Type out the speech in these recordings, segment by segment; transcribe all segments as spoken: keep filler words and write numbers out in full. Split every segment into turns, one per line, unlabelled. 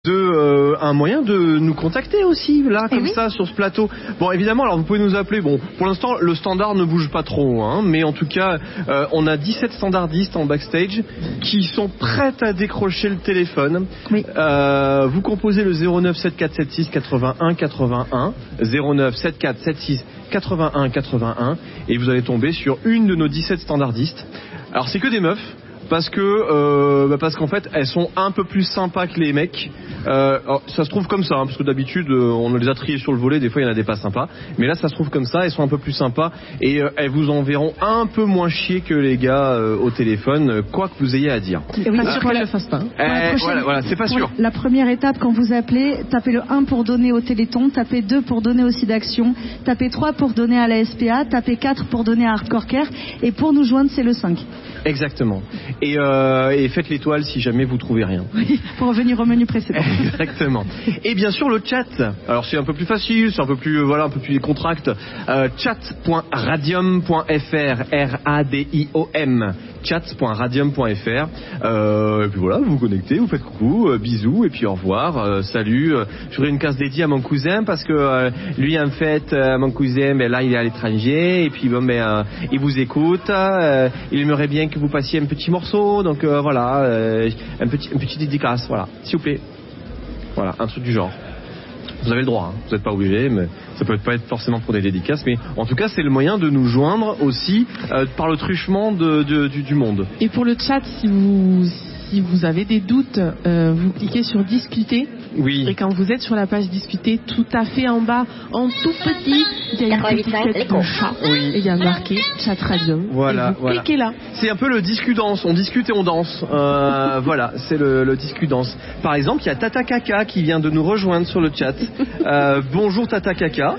de euh, un moyen de nous contacter aussi là comme
oui.
ça sur ce plateau. Bon évidemment alors vous pouvez nous appeler. Bon pour l'instant le standard ne bouge pas trop hein, mais en tout cas euh, on a dix-sept standardistes en backstage qui sont prêts à décrocher le téléphone.
Oui.
Euh, vous composez le zéro neuf sept quatre sept six quatre-vingt-un quatre-vingt-un zéro neuf sept quatre sept six quatre-vingt-un quatre-vingt-un et vous allez tomber sur une de nos dix-sept standardistes. Alors c'est que des meufs. Parce que euh, bah parce qu'en fait elles sont un peu plus sympas que les mecs. Euh, alors, ça se trouve comme ça, hein, parce que d'habitude euh, on les a triés sur le volet. Des fois il y en a des pas sympas, mais là ça se trouve comme ça. Elles sont un peu plus sympas et euh, elles vous enverront un peu moins chier que les gars euh, au téléphone, euh, quoi que vous ayez à dire.
Et oui,
pas sûr qu'elle le fasse pas.
Euh, prochaine, voilà, voilà, c'est pas sûr.
La première étape quand vous appelez, tapez le un pour donner au Téléthon, tapez deux pour donner au SIDAction, tapez trois pour donner à la S P A, tapez quatre pour donner à Hardcore Care et pour nous joindre c'est le cinq.
Exactement. Et, euh, et faites l'étoile si jamais vous trouvez rien.
Oui, pour revenir au menu précédent.
Exactement. Et bien sûr le chat. Alors c'est un peu plus facile, c'est un peu plus euh, voilà un peu plus décontracté. Euh, chat point radium point f r R A D I O M chat point radium point f r euh, et puis voilà, vous vous connectez, vous faites coucou, euh, bisous et puis au revoir, euh, salut. Euh, je ferai une case dédiée à mon cousin parce que euh, lui en fait euh, mon cousin ben là il est à l'étranger et puis bon ben euh, il vous écoute, euh, il aimerait bien que vous passiez un petit morceau donc euh, voilà euh, un petit un petit dédicace voilà s'il vous plaît. Voilà, un truc du genre. Vous avez le droit, hein. Vous n'êtes pas obligé, mais ça peut pas être forcément pour des dédicaces, mais en tout cas c'est le moyen de nous joindre aussi euh, par le truchement de, de, du, du monde.
Et pour le chat, si vous si vous avez des doutes, euh, vous cliquez sur discuter.
Oui.
Et quand vous êtes sur la page discuter, tout à fait en bas, en tout petit, il y a une petite tête de chat.
Oui.
Et il y a marqué chat radio.
Voilà,
et vous
voilà.
cliquez là.
C'est un peu le discu danse, on discute et on danse. Euh, voilà, c'est le, le discu danse. Par exemple, il y a Tata Kaka qui vient de nous rejoindre sur le chat. Euh, bonjour Tata Kaka.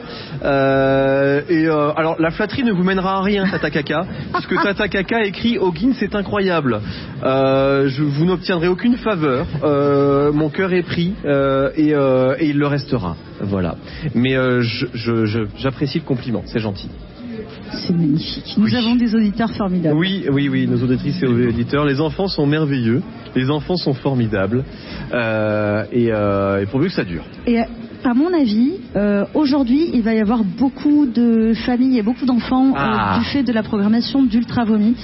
Euh, et euh, alors la flatterie ne vous mènera à rien Tata Kaka, puisque Tata Kaka écrit Hoggin c'est incroyable. Euh, je, vous n'obtiendrez aucune faveur. Euh, mon cœur est pris. Euh, Et, euh, et il le restera, voilà. Mais euh, je, je, je, j'apprécie le compliment, c'est gentil.
C'est magnifique. Nous
oui.
avons des auditeurs formidables.
Oui, oui, oui, nos auditrices et auditeurs. Les enfants sont merveilleux, les enfants sont formidables, euh, et, euh, et pourvu que ça dure.
Et à mon avis, euh, aujourd'hui, il va y avoir beaucoup de familles et beaucoup d'enfants
ah.
euh, du fait de la programmation d'Ultra Vomit.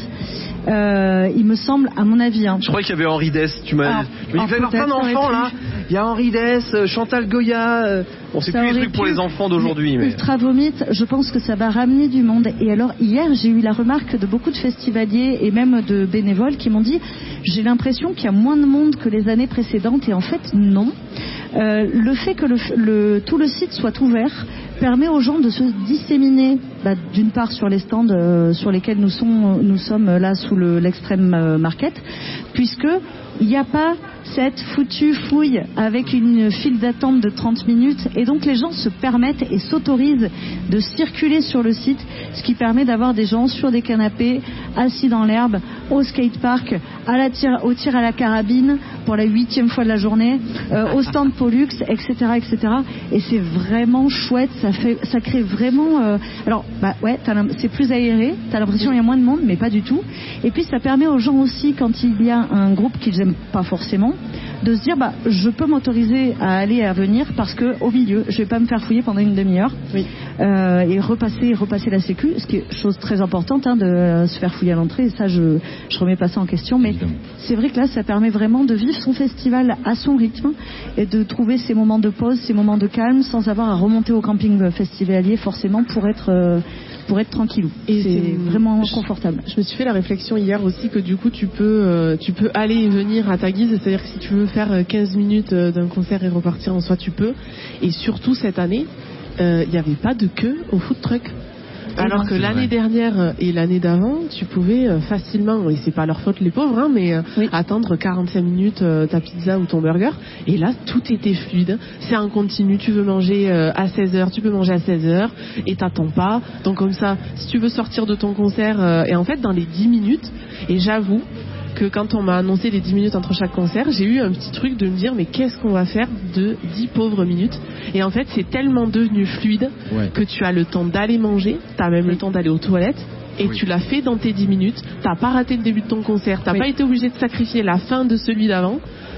Euh, il me semble, à mon avis. Hein.
Je croyais qu'il y avait Henri Dess. Tu m'as.
Ah,
il va y avoir plein d'enfants là. Il y a Henri Dess, Chantal Goya. Euh... Bon, c'est ça plus les trucs pour les enfants d'aujourd'hui. Mais...
Ultra Vomit, je pense que ça va ramener du monde. Et alors, hier, j'ai eu la remarque de beaucoup de festivaliers et même de bénévoles qui m'ont dit j'ai l'impression qu'il y a moins de monde que les années précédentes. Et en fait, non. Euh, le fait que le, le, tout le site soit ouvert permet aux gens de se disséminer, bah, d'une part sur les stands euh, sur lesquels nous, sont, nous sommes là sous le, l'extrême euh, market, puisque il n'y a pas cette foutue fouille avec une file d'attente de trente minutes et donc les gens se permettent et s'autorisent de circuler sur le site, ce qui permet d'avoir des gens sur des canapés, assis dans l'herbe, au skatepark, à la tir, au tir à la carabine pour la huitième fois de la journée, euh, au stand Pollux, et cetera, et cetera. Et c'est vraiment chouette, ça fait, ça crée vraiment. Euh, alors, bah ouais, t'as c'est plus aéré, t'as l'impression qu'il y a moins de monde, mais pas du tout. Et puis ça permet aux gens aussi, quand il y a un groupe qu'ils n'aiment pas forcément, de se dire bah je peux m'autoriser à aller et à venir parce que au milieu je vais pas me faire fouiller pendant une demi-heure oui. euh, et repasser repasser la sécu, ce qui est chose très importante hein, de se faire fouiller à l'entrée, et ça je je remets pas ça en question, mais évidemment. C'est vrai que là ça permet vraiment de vivre son festival à son rythme et de trouver ces moments de pause, ces moments de calme sans avoir à remonter au camping festivalier forcément pour être euh, pour être tranquillou. Et c'est, c'est vraiment je, confortable.
Je me suis fait la réflexion hier aussi que du coup tu peux euh, tu peux aller et venir à ta guise, c'est-à-dire que si tu veux faire quinze minutes d'un concert et repartir en soi tu peux. Et surtout cette année, il euh, n'y avait pas de queue au food truck. Alors que l'année vrai. dernière et l'année d'avant, tu pouvais facilement, et c'est pas leur faute les pauvres, hein, mais oui. attendre quarante-cinq minutes euh, ta pizza ou ton burger. Et là, tout était fluide. C'est un continu. Tu veux manger euh, à seize heures, tu peux manger à seize heures et t'attends pas. Donc comme ça, si tu veux sortir de ton concert, euh, et en fait dans les dix minutes, et j'avoue que quand on m'a annoncé les dix minutes entre chaque concert, j'ai eu un petit truc de me dire mais qu'est-ce qu'on va faire de dix pauvres minutes. Et en fait c'est tellement devenu fluide ouais. que tu as le temps d'aller manger, tu as même oui. le temps d'aller aux toilettes et oui. tu l'as fait dans tes dix minutes, t'as pas raté le début de ton concert, t'as oui. pas été obligé de sacrifier la fin de celui d'avant.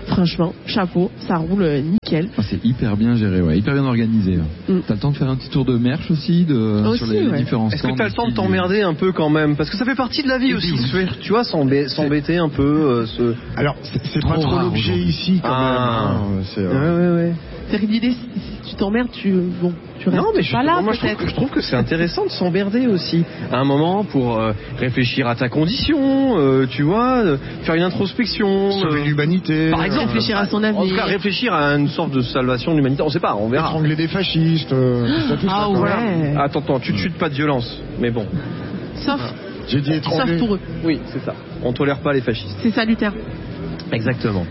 franchement, chapeau, ça roule nickel.
Ah, c'est hyper bien géré, ouais, hyper bien organisé. Mm. T'as le temps de faire un petit tour de merch aussi, de
aussi,
sur les,
ouais.
les différents stands.
Est-ce que t'as le temps de t'emmerder un peu quand même? Parce que ça fait partie de la vie aussi, tu vois, s'embê- s'embêter un peu. Euh, ce...
Alors, c'est, c'est pas trop l'objet ici quand
ah.
même. Hein. C'est, euh...
ouais, ouais, ouais.
C'est l'idée, si tu t'emmerdes, tu bon, tu restes
non, mais
pas là.
Moi, je trouve, que, je trouve que c'est intéressant de s'emmerder aussi. À un moment, pour euh, réfléchir à ta condition, euh, tu vois, euh, faire une introspection.
Sauver
euh,
l'humanité.
Par exemple,
réfléchir à son avenir.
En tout cas, réfléchir à une sorte de salvation de l'humanité. On sait pas, on verra.
Étrangler des fascistes. Euh, tout ça, tout
ah
ça,
ouais.
Attends, attends, tu ne chutes pas de violence. Mais bon.
Sauf.
J'ai dit étrangler.
Sauf pour eux.
Oui, c'est ça. On tolère pas les fascistes.
C'est salutaire.
Exactement.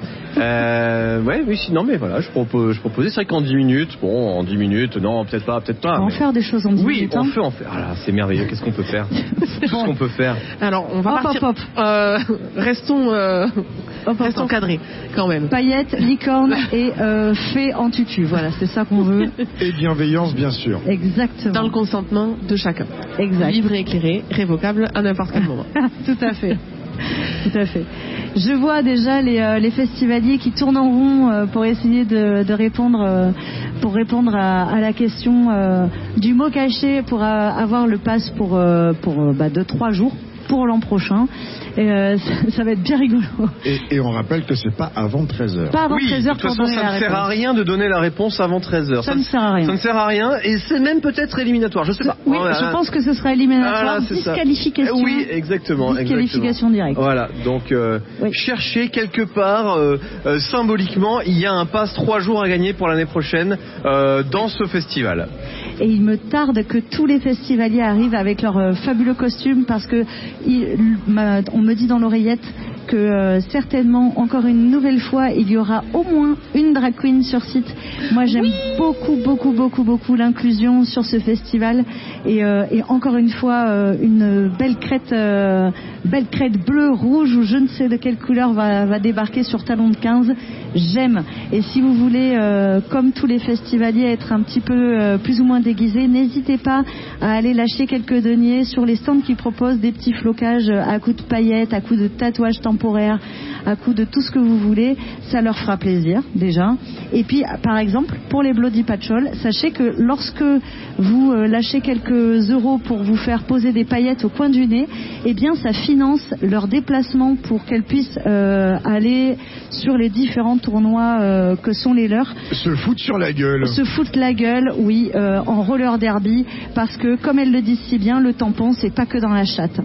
Euh, ouais, oui, sinon, mais voilà, je propose, je proposais, c'est vrai qu'en dix minutes, bon, en dix minutes, non, peut-être pas, peut-être pas.
On va
mais...
en faire des choses en dix
oui,
minutes.
Oui, on
hein.
peut en faire. Ah là, c'est merveilleux, qu'est-ce qu'on peut faire? Qu'est-ce qu'on peut faire?
Alors, on va
hop,
partir.
Hop, hop.
Euh, restons, euh,
hop,
restons
hop.
cadrés, quand même.
Paillettes, licorne et euh, fée en tutu. Voilà, c'est ça qu'on veut.
Et bienveillance, bien sûr.
Exactement.
Dans le consentement de chacun.
Exact.
Libre et éclairé, révocable à n'importe quel moment.
Tout à fait. Tout à fait. Je vois déjà les, euh, les festivaliers qui tournent en rond euh, pour essayer de, de répondre, euh, pour répondre à, à la question euh, du mot caché pour euh, avoir le pass pour euh, pour euh, bah, deux trois jours pour l'an prochain. Et euh, ça, ça va être bien rigolo.
Et, et on rappelle que c'est pas avant treize heures.
Pas avant
oui,
treize heures
de toute
pour
façon,
donner
ça
la
ne sert
réponse.
à rien de donner la réponse avant treize heures.
Ça, ça ne sert à rien.
Ça ne sert à rien, et c'est même peut-être éliminatoire, je sais pas.
Oui,
voilà.
je pense que ce sera éliminatoire,
Voilà, c'est
disqualification.
Ça. Oui, exactement.
Disqualification
exactement.
directe.
Voilà, donc euh,
oui.
cherchez quelque part, euh, euh, symboliquement, il y a un pass trois jours à gagner pour l'année prochaine euh, dans ce festival.
Et il me tarde que tous les festivaliers arrivent avec leurs euh, fabuleux costumes parce que il, ma, on me dit dans l'oreillette que euh, certainement, encore une nouvelle fois, il y aura au moins une drag queen sur site. Moi, j'aime oui beaucoup, beaucoup, beaucoup, beaucoup l'inclusion sur ce festival. Et, euh, et encore une fois, euh, une belle crête, euh, belle crête bleue, rouge ou je ne sais de quelle couleur va, va débarquer sur Talon de quinze. J'aime. Et si vous voulez, euh, comme tous les festivaliers, être un petit peu euh, plus ou moins déguisés, n'hésitez pas à aller lâcher quelques deniers sur les stands qui proposent des petits flocages à coups de paillettes, à coups de tatouages temporaires, à coups de tout ce que vous voulez. Ça leur fera plaisir, déjà. Et puis, par exemple, pour les Bloody Patchol, sachez que lorsque vous euh, lâchez quelques euros pour vous faire poser des paillettes au coin du nez, eh bien, ça finance leur déplacement pour qu'elles puissent euh, aller sur les différents tournois euh, que sont les leurs.
Se foutre sur la gueule.
Se foutre la gueule, oui, euh, en roller derby, parce que, comme elles le disent si bien, le tampon, c'est pas que dans la chatte.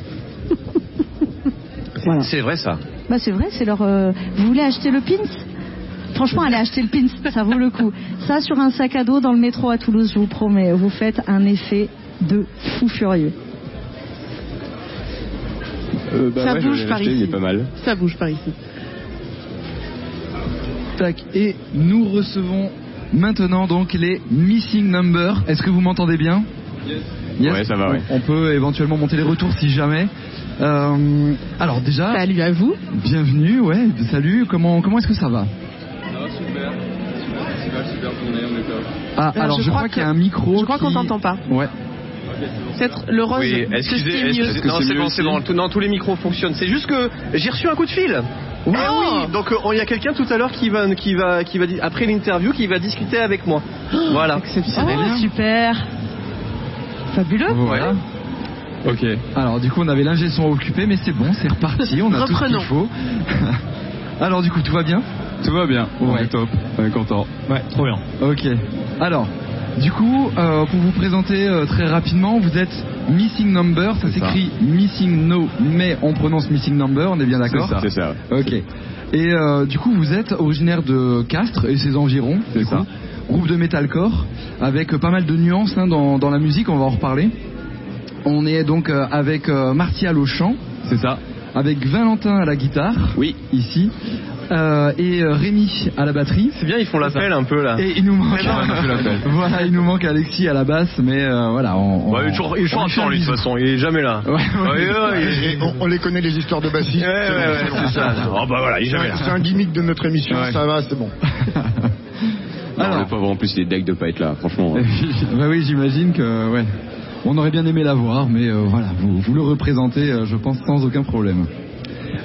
Voilà.
C'est vrai ça.
Bah c'est vrai, c'est leur. Euh... Vous voulez acheter le pins? Franchement, allez acheter le pins, ça vaut le coup. Ça sur un sac à dos dans le métro à Toulouse, je vous promets, vous faites un effet de fou furieux.
Euh, bah
ça
ouais,
bouge par
acheté,
ici.
il est pas mal.
Ça bouge par ici.
Tac, et nous recevons maintenant donc les missing numbers. Est-ce que vous m'entendez bien?
Yes.
Yes.
Ouais, ça va, ouais.
On peut éventuellement monter les retours si jamais. Euh, alors déjà.
Salut à vous.
Bienvenue, ouais. Salut. Comment comment est-ce que ça va?
Ça va super. Super, super, super tournée, on est top.
Ah, alors, alors je, je crois, crois qu'il y a un micro.
Je crois
qui...
qu'on t'entend pas.
Ouais.
Peut-être le rose.
Oui, excusez,
c'est mieux.
excusez, non, c'est bon, c'est bon. Non, tous les micros fonctionnent. C'est juste que j'ai reçu un coup de fil.
Oh
ah oui, donc il euh, y a quelqu'un tout à l'heure qui va, qui va, qui va, après l'interview, qui va discuter avec moi. Voilà.
Exceptionnel.
Oh, super. Fabuleux.
Voilà.
Ok.
Alors du coup on avait l'ingé son occupé, mais c'est bon, c'est reparti, on a tout ce qu'il faut. Alors du coup tout va bien?
Tout va bien.
Ouais.
On est top. On est content.
Ouais, trop bien. Ok. Alors, du coup, euh, pour vous présenter euh, très rapidement, vous êtes Missing Number, ça
c'est
s'écrit
ça.
Missing No, mais on prononce Missing Number, on est bien d'accord?
C'est ça. C'est ça.
Ok. Et euh, du coup, vous êtes originaire de Castres et ses environs.
C'est ça.
Coup, groupe de metalcore avec pas mal de nuances hein, dans, dans la musique, on va en reparler. On est donc euh, avec euh, Martial au chant.
C'est ça.
Avec Valentin à la guitare.
Oui.
Ici. Euh, et euh, Rémi à la batterie.
C'est bien, ils font l'appel un peu là.
Et il nous manque.
Ouais, on a fait l'appel.
Voilà, il nous manque Alexis à la basse, mais euh, voilà. On, on,
ouais, il est toujours, il est toujours absent lui de toute façon, il est jamais là.
Ouais, ouais,
ouais, ouais,
et, et on, on les connaît les histoires de bassistes.
Ouais, ouais, ouais, ouais, c'est ça. Oh bah voilà, il est jamais là.
C'est un gimmick de notre émission,
ouais.
Ça va, c'est bon.
Alors, non, le pauvre en plus il est deg de pas être là, franchement.
Bah oui, j'imagine que ouais. On aurait bien aimé la voir, mais euh, voilà, vous, vous le représentez, euh, je pense, sans aucun problème.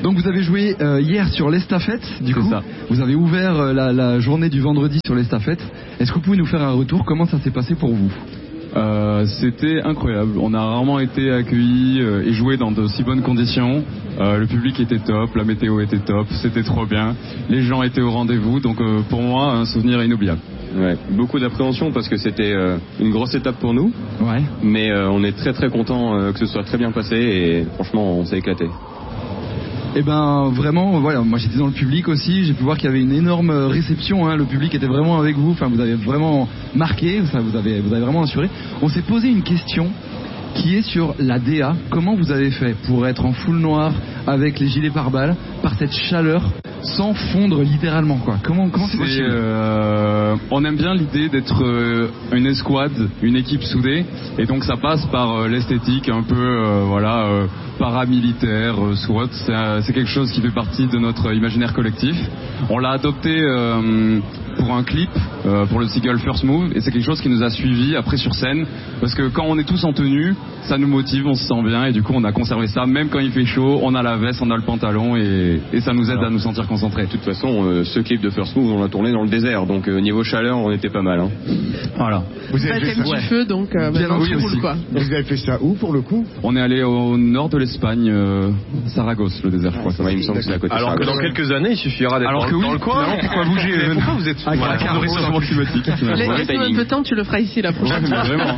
Donc vous avez joué euh, hier sur l'estafette, du coup.
Ça.
Vous avez ouvert euh, la, la journée du vendredi sur l'estafette. Est-ce que vous pouvez nous faire un retour? Comment ça s'est passé pour vous?
Euh, c'était incroyable. On a rarement été accueillis euh, et joué dans de si bonnes conditions. Euh, le public était top, la météo était top, c'était trop bien. Les gens étaient au rendez-vous, donc euh, pour moi, un souvenir inoubliable.
Ouais, beaucoup d'appréhension parce que c'était euh, une grosse étape pour nous.
Ouais.
Mais euh, on est très très content euh, que ce soit très bien passé et franchement, on s'est éclaté.
Eh ben vraiment, voilà, moi j'étais dans le public aussi, j'ai pu voir qu'il y avait une énorme réception, hein, le public était vraiment avec vous, enfin vous avez vraiment marqué, ça, vous avez, vous avez vraiment assuré. On s'est posé une question qui est sur la D A. Comment vous avez fait pour être en full noir avec les gilets pare-balles par cette chaleur sans fondre littéralement quoi? Comment comment c'est possible?
euh, On aime bien l'idée d'être euh, une escouade, une équipe soudée, et donc ça passe par euh, l'esthétique un peu euh, voilà euh, paramilitaire, euh, SWAT. C'est, euh, c'est quelque chose qui fait partie de notre imaginaire collectif. On l'a adopté euh, pour un clip, euh, pour le single First Move, et c'est quelque chose qui nous a suivis après sur scène, parce que quand on est tous en tenue, ça nous motive, on se sent bien, et du coup on a conservé ça, même quand il fait chaud, on a la veste, on a le pantalon, et, et ça nous aide
Alors,
à nous sentir concentrés.
De toute façon, euh, ce clip de First Move, on l'a tourné dans le désert, donc euh, niveau chaleur, on était pas mal. Hein.
Voilà.
Vous
Ça a
avez,
été
fait
un
ça,
petit feu, donc euh, maintenant
oui,
tu roules
aussi.
quoi.
vous avez fait ça où pour le coup?
On est allé au nord de l'Espagne, euh, Saragosse, le désert, je crois.
Ouais, il me semble que c'est à côté.
Alors
de
que
Saragosse.
dans quelques années, il suffira d'être
Alors
dans,
que oui,
dans le coin.
finalement, pourquoi bouger
Mais
euh,
pourquoi vous êtes
Ah,
voilà,
carrément,
pour le réchauffement climatique
Laisse-nous un peu de temps, tu le feras ici la prochaine fois.
Vraiment.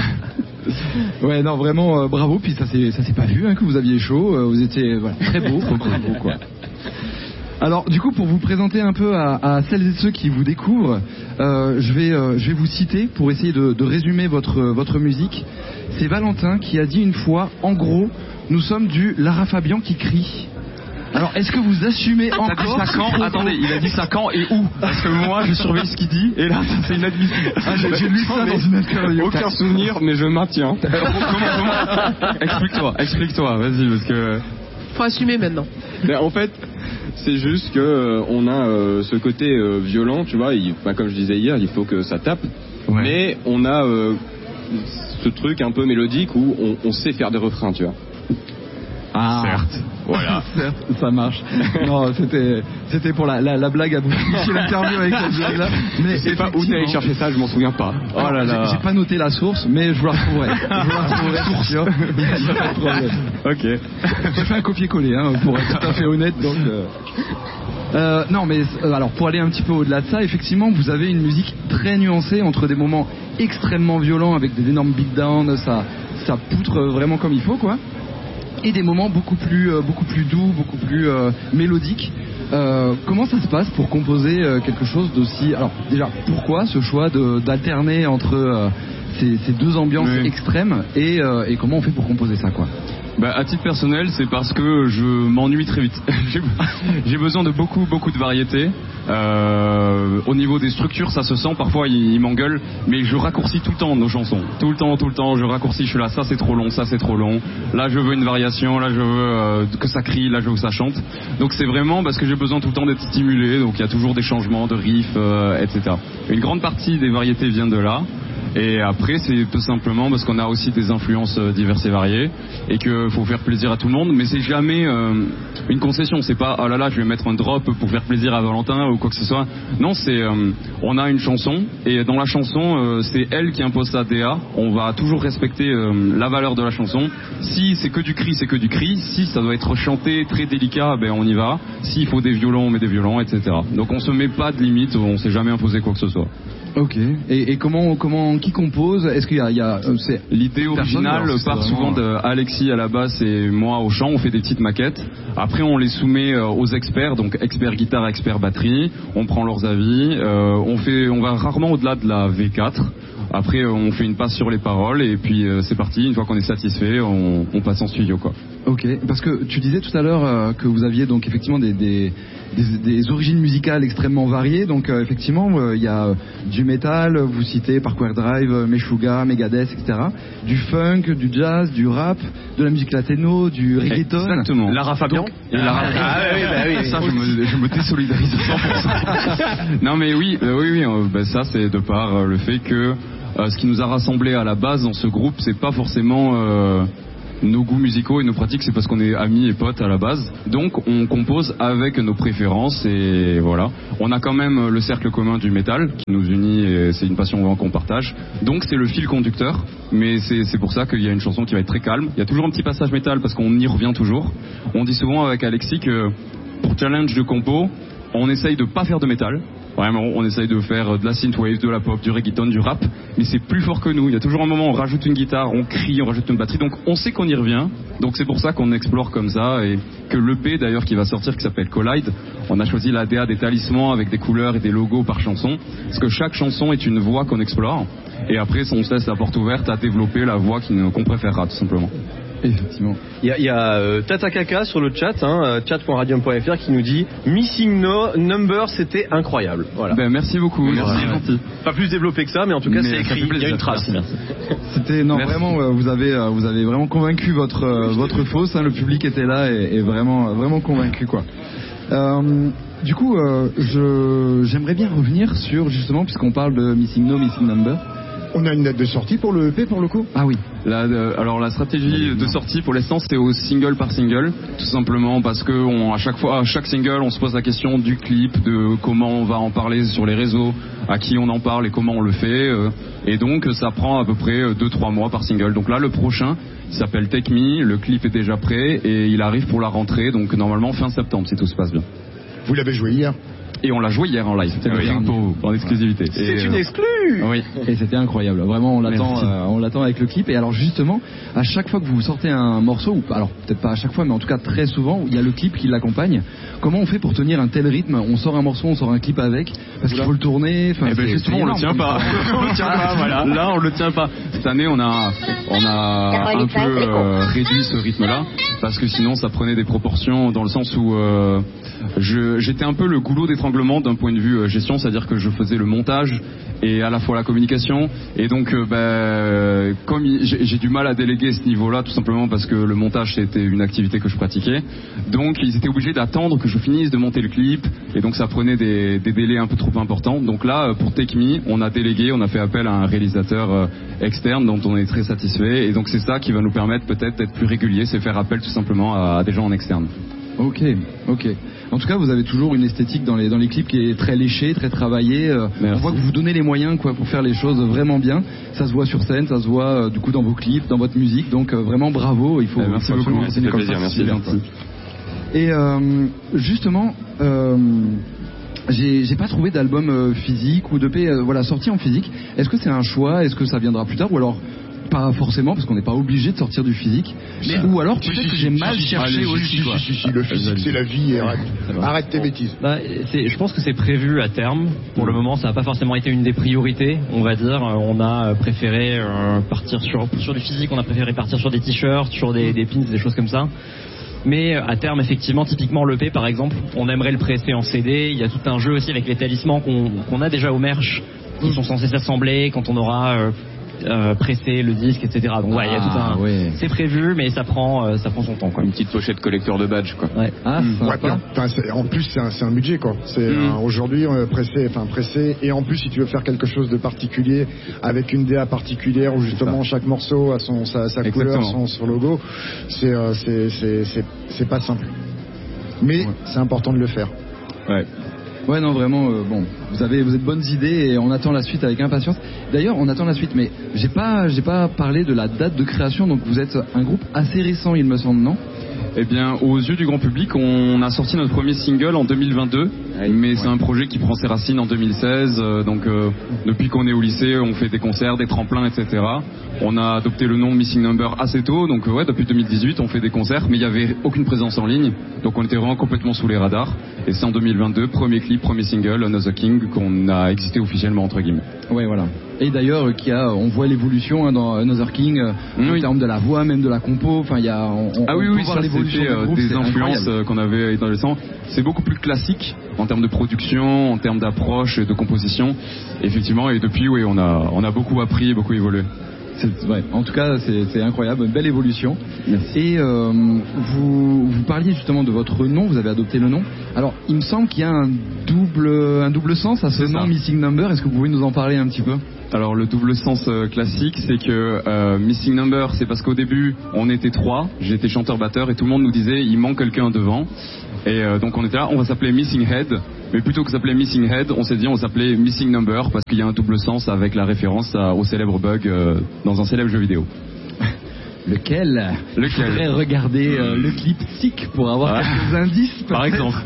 Ouais, non, vraiment, euh, bravo. Puis ça s'est, ça s'est pas vu hein, que vous aviez chaud. Euh, vous étiez voilà, très beau, très beau, quoi. Alors, du coup, pour vous présenter un peu à, à celles et ceux qui vous découvrent, euh, je vais, euh, je vais vous citer pour essayer de, de résumer votre, votre musique. C'est Valentin qui a dit une fois, en gros, nous sommes du Lara Fabian qui crie. Alors, est-ce que vous assumez
T'as dit
encore
ça quand? Attendez, il a dit ça quand et où? Parce que moi, je surveille ce qu'il dit, et là, ça, c'est inadmissible.
Ah, j'ai, j'ai lu ça dans une interview.
Aucun souvenir, mais je maintiens.
comment, comment Explique-toi, explique-toi, vas-y, parce que...
Faut assumer maintenant.
Mais en fait, c'est juste que euh, on a euh, ce côté euh, violent, tu vois. Il, bah, comme je disais hier, il faut que ça tape.
Ouais.
Mais on a euh, ce truc un peu mélodique où on, on sait faire des refrains, tu vois.
Ah,
Certes.
voilà. Certes, ça marche. Non, c'était, c'était pour la, la, la blague à vous ficher l'interview avec cette blague-là. Mais
Je sais pas où t'es allé
effectivement-
chercher ça, je m'en souviens pas.
Oh là là. J'ai, j'ai pas noté la source, mais je vous la retrouverai. Je vous la retrouverai, c'est sûr. Il y a pas de problème.
Ok.
J'ai fait un copier-coller, hein, pour être tout à fait honnête, donc. Euh... Euh, non, mais euh, alors pour aller un petit peu au-delà de ça, effectivement, vous avez une musique très nuancée entre des moments extrêmement violents avec des énormes beatdowns, ça, ça poutre vraiment comme il faut, quoi. Et des moments beaucoup plus, euh, beaucoup plus doux, beaucoup plus euh, mélodiques. Euh, comment ça se passe pour composer euh, quelque chose d'aussi... Alors déjà, pourquoi ce choix de, d'alterner entre euh, ces, ces deux ambiances
Oui.
extrêmes et, euh, et comment on fait pour composer ça, quoi?
Bah, à titre personnel, c'est parce que je m'ennuie très vite. j'ai, j'ai besoin de beaucoup, beaucoup de variété. Euh, au niveau des structures, ça se sent. Parfois, ils, ils m'engueulent, mais je raccourcis tout le temps nos chansons. Tout le temps, tout le temps, je raccourcis. Je suis là, ça c'est trop long, ça c'est trop long. Là, je veux une variation. Là, je veux euh, que ça crie. Là, je veux que ça chante. Donc, c'est vraiment parce que j'ai besoin tout le temps d'être stimulé. Donc, il y a toujours des changements de riffs, euh, et cetera. Une grande partie des variétés vient de là. Et après, c'est tout simplement parce qu'on a aussi des influences euh, diverses et variées et qu'il faut faire plaisir à tout le monde, mais c'est jamais euh, une concession. C'est pas oh là là, je vais mettre un drop pour faire plaisir à Valentin ou quoi que ce soit. Non, c'est euh, on a une chanson et dans la chanson, euh, c'est elle qui impose sa D A. On va toujours respecter euh, la valeur de la chanson. Si c'est que du cri, c'est que du cri. Si ça doit être chanté très délicat, ben on y va. S'il faut des violons, on met des violons, et cetera. Donc on se met pas de limite, on s'est jamais imposé quoi que ce soit.
Ok. Et, et comment, comment, qui compose? Est-ce qu'il y a, il y a euh, c'est
L'idée originale
Personne, alors,
part
c'est
souvent
vraiment-
d'Alexis à la basse et moi au chant. On fait des petites maquettes. Après, on les soumet euh, aux experts, donc experts guitare, experts batterie. On prend leurs avis. Euh, on fait, on va rarement au-delà de la V quatre. Après, euh, on fait une passe sur les paroles et puis euh, c'est parti. Une fois qu'on est satisfait, on, on passe en studio, quoi.
Ok, parce que tu disais tout à l'heure euh, que vous aviez donc effectivement des, des, des, des origines musicales extrêmement variées. Donc euh, effectivement, il euh, y a euh, du métal, vous citez Parkware Drive, euh, Meshuggah, Megadeth, et cetera. Du funk, du jazz, du rap, de la musique latino, du reggaeton.
Exactement.
Lara Fabian.
Donc, et Lara
Ah oui, bah oui.
Ça, je me, je me désolidarise à cent pour cent. Non mais oui, euh, oui, oui. euh, bah, ça, c'est de par euh, le fait que euh, ce qui nous a rassemblés à la base dans ce groupe, c'est pas forcément euh, nos goûts musicaux et nos pratiques, c'est parce qu'on est amis et potes à la base. Donc on compose avec nos préférences et voilà. On a quand même le cercle commun du métal qui nous unit et c'est une passion qu'on partage. Donc c'est le fil conducteur, mais c'est, c'est pour ça qu'il y a une chanson qui va être très calme. Il y a toujours un petit passage métal parce qu'on y revient toujours. On dit souvent avec Alexis que pour challenge de compo, on essaye de pas faire de métal. Vraiment, on essaye de faire de la synthwave, de la pop, du reggaeton, du rap, mais c'est plus fort que nous. Il y a toujours un moment où on rajoute une guitare, on crie, on rajoute une batterie, donc on sait qu'on y revient. Donc c'est pour ça qu'on explore comme ça et que l'E P d'ailleurs qui va sortir, qui s'appelle Collide, on a choisi la D A des talismans avec des couleurs et des logos par chanson, parce que chaque chanson est une voix qu'on explore. Et après, on se laisse la porte ouverte à développer la voix qu'on préférera tout simplement.
Effectivement.
Il y a, il y a euh, Tata Kaka sur le chat, hein, chat point radium point f r qui nous dit Missing No Number, c'était incroyable. Voilà.
Ben, merci beaucoup.
Merci.
C'est gentil.
Pas plus développé que ça, mais en tout cas
Mais
c'est
ça
écrit.
fait plaisir.
Il y a une trace.
Merci, merci.
C'était non
Merci.
vraiment euh, vous avez euh, vous avez vraiment convaincu votre euh, votre fosse, hein, le public était là et, et vraiment vraiment convaincu quoi. Euh, du coup euh, je j'aimerais bien revenir sur justement puisqu'on parle de Missing No Missing Number.
On a une date de sortie pour le E P pour le coup.
Ah oui.
La, euh, alors la stratégie de sortie pour l'instant c'est au single par single, tout simplement parce que on, à chaque fois, à chaque single, on se pose la question du clip, de comment on va en parler sur les réseaux, à qui on en parle et comment on le fait, euh, et donc ça prend à peu près deux trois mois par single. Donc là le prochain, il s'appelle Take Me, le clip est déjà prêt et il arrive pour la rentrée, donc normalement fin septembre si tout se passe bien.
Vous l'avez joué hier.
Et on l'a joué hier en live,
C'était le
oui,
dernier.
pour vous, en exclusivité.
C'est
Et,
une
euh,
exclue.
Oui.
Et c'était incroyable. Vraiment, on l'attend,
Merci.
euh, on l'attend avec le clip. Et alors justement, à chaque fois que vous sortez un morceau, ou alors peut-être pas à chaque fois, mais en tout cas très souvent, il y a le clip qui l'accompagne. Comment on fait pour tenir un tel rythme? On sort un morceau, on sort un clip avec, parce qu'il faut le tourner. Enfin,
Eh ben
c'est-
justement,
c'est
on le
énorme,
tient
comme
pas.
ça.
On le tient pas, voilà. Là, on le tient pas. Cette année, on a, on a un peu euh, réduit ce rythme-là, parce que sinon, ça prenait des proportions dans le sens où euh, je, j'étais un peu le goulot d'étranglement d'un point de vue euh, gestion, c'est-à-dire que je faisais le montage et à la fois la communication. Et donc, euh, ben, comme il- j'ai, j'ai du mal à déléguer ce niveau-là, tout simplement parce que le montage c'était une activité que je pratiquais. Donc, ils étaient obligés d'attendre que je finisse de monter le clip, et donc ça prenait des, des délais un peu trop importants. Donc là, euh, pour Take Me, on a délégué, on a fait appel à un réalisateur euh, externe dont on est très satisfait. Et donc c'est ça qui va nous permettre peut-être d'être plus régulier, c'est faire appel tout simplement à, à des gens en externe.
Ok, ok. En tout cas, vous avez toujours une esthétique dans les dans les clips qui est très léchée, très travaillée. Euh, on
Merci.
voit que vous vous donnez les moyens quoi pour faire les choses vraiment bien. Ça se voit sur scène, ça se voit euh, du coup dans vos clips, dans votre musique. Donc euh, vraiment bravo. Il faut.
Eh, merci
il faut
beaucoup.
absolument
Ça fait
continuer comme
plaisir,
ça,
merci,
c'est bien,
gentil.
quoi. Et euh, justement, euh, j'ai j'ai pas trouvé d'album euh, physique ou de P euh, voilà sorti en physique. Est-ce que c'est un choix? Est-ce que ça viendra plus tard ou alors pas forcément parce qu'on n'est pas obligé de sortir du physique? Mais ou alors peut-être que j'ai mal cherché
Si,
aussi.
si,
quoi.
si, si, si, le physique c'est la vie. Et arrête, arrête tes bêtises.
Bah, c'est, je pense que c'est prévu à terme. Pour le moment, ça n'a pas forcément été une des priorités, on va dire. Euh, On a euh, préféré euh, partir sur, sur du physique, on a préféré partir sur des t-shirts, sur des, des pins, des choses comme ça. Mais euh, à terme, effectivement, typiquement l'E P par exemple, on aimerait le presser en C D. Il y a tout un jeu aussi avec les talismans qu'on, qu'on a déjà au merch, qui sont censés s'assembler quand on aura euh, euh, pressé le disque, et cetera. Donc ouais, il y a tout un.
Ah, ouais.
C'est prévu, mais ça prend, euh, ça prend son temps, quoi.
Une petite pochette collecteur de badge, quoi.
Ouais.
Ah,
Ouais,
sympa.
puis en- enfin, c'est- en plus c'est un, c'est un budget quoi. C'est
Mm.
euh, aujourd'hui euh, pressé, enfin pressé, et en plus si tu veux faire quelque chose de particulier avec une D A particulière où justement chaque morceau a son sa, sa couleur,
Exactement.
son, son logo, c'est euh, c'est c'est c'est c'est pas simple. Mais c'est important de le faire.
Ouais.
Ouais, non, vraiment, euh, bon, vous avez, vous êtes bonnes idées et on attend la suite avec impatience. D'ailleurs, on attend la suite, mais j'ai pas, j'ai pas parlé de la date de création, donc vous êtes un groupe assez récent, il me semble, non?
Eh bien, aux yeux du grand public, on a sorti notre premier single en deux mille vingt-deux, mais c'est un projet qui prend ses racines en deux mille seize. euh, donc, euh, depuis qu'on est au lycée, on fait des concerts, des tremplins, et cetera. On a adopté le nom Missing Number assez tôt, donc euh, ouais, depuis deux mille dix-huit, on fait des concerts, mais il n'y avait aucune présence en ligne, donc on était vraiment complètement sous les radars. Et c'est en deux mille vingt-deux, premier clip, premier single, Another King, qu'on a existé officiellement entre guillemets.
Ouais, voilà. Et d'ailleurs, euh, qui a, on voit l'évolution hein, dans Another King, euh, en
Oui.
termes de la voix, même de la compo. Enfin, il y a, on, on-
Ah oui,
on peut
oui,
voir
ça
l'évolution
c'était
du
euh,
groupe,
des
c'est
influences
incroyable.
euh, qu'on avait dans les sons. C'est beaucoup plus classique en termes de production, en termes d'approche et de composition. Effectivement, et depuis, oui, on a, on a beaucoup appris et beaucoup évolué.
C'est- ouais, en tout cas, c'est c'est incroyable, une belle évolution. Et euh, vous, vous parliez justement de votre nom, vous avez adopté le nom. Alors, il me semble qu'il y a un double, double, un double sens à ce
C'est
nom
ça.
Missing Number. Est-ce que vous pouvez nous en parler un petit peu?
Alors le double sens euh, classique, c'est que euh, Missing Number, c'est parce qu'au début on était trois, j'étais chanteur-batteur et tout le monde nous disait il manque quelqu'un devant. Et euh, donc on était là, on va s'appeler Missing Head. Mais plutôt que s'appeler Missing Head, on s'est dit on s'appelait Missing Number parce qu'il y a un double sens avec la référence à- au célèbre bug euh, dans un célèbre jeu vidéo.
Lequel?
Lequel
Il faudrait regarder euh, le clip Sick pour avoir
Ouais.
quelques indices.
Par
peut-être.
exemple.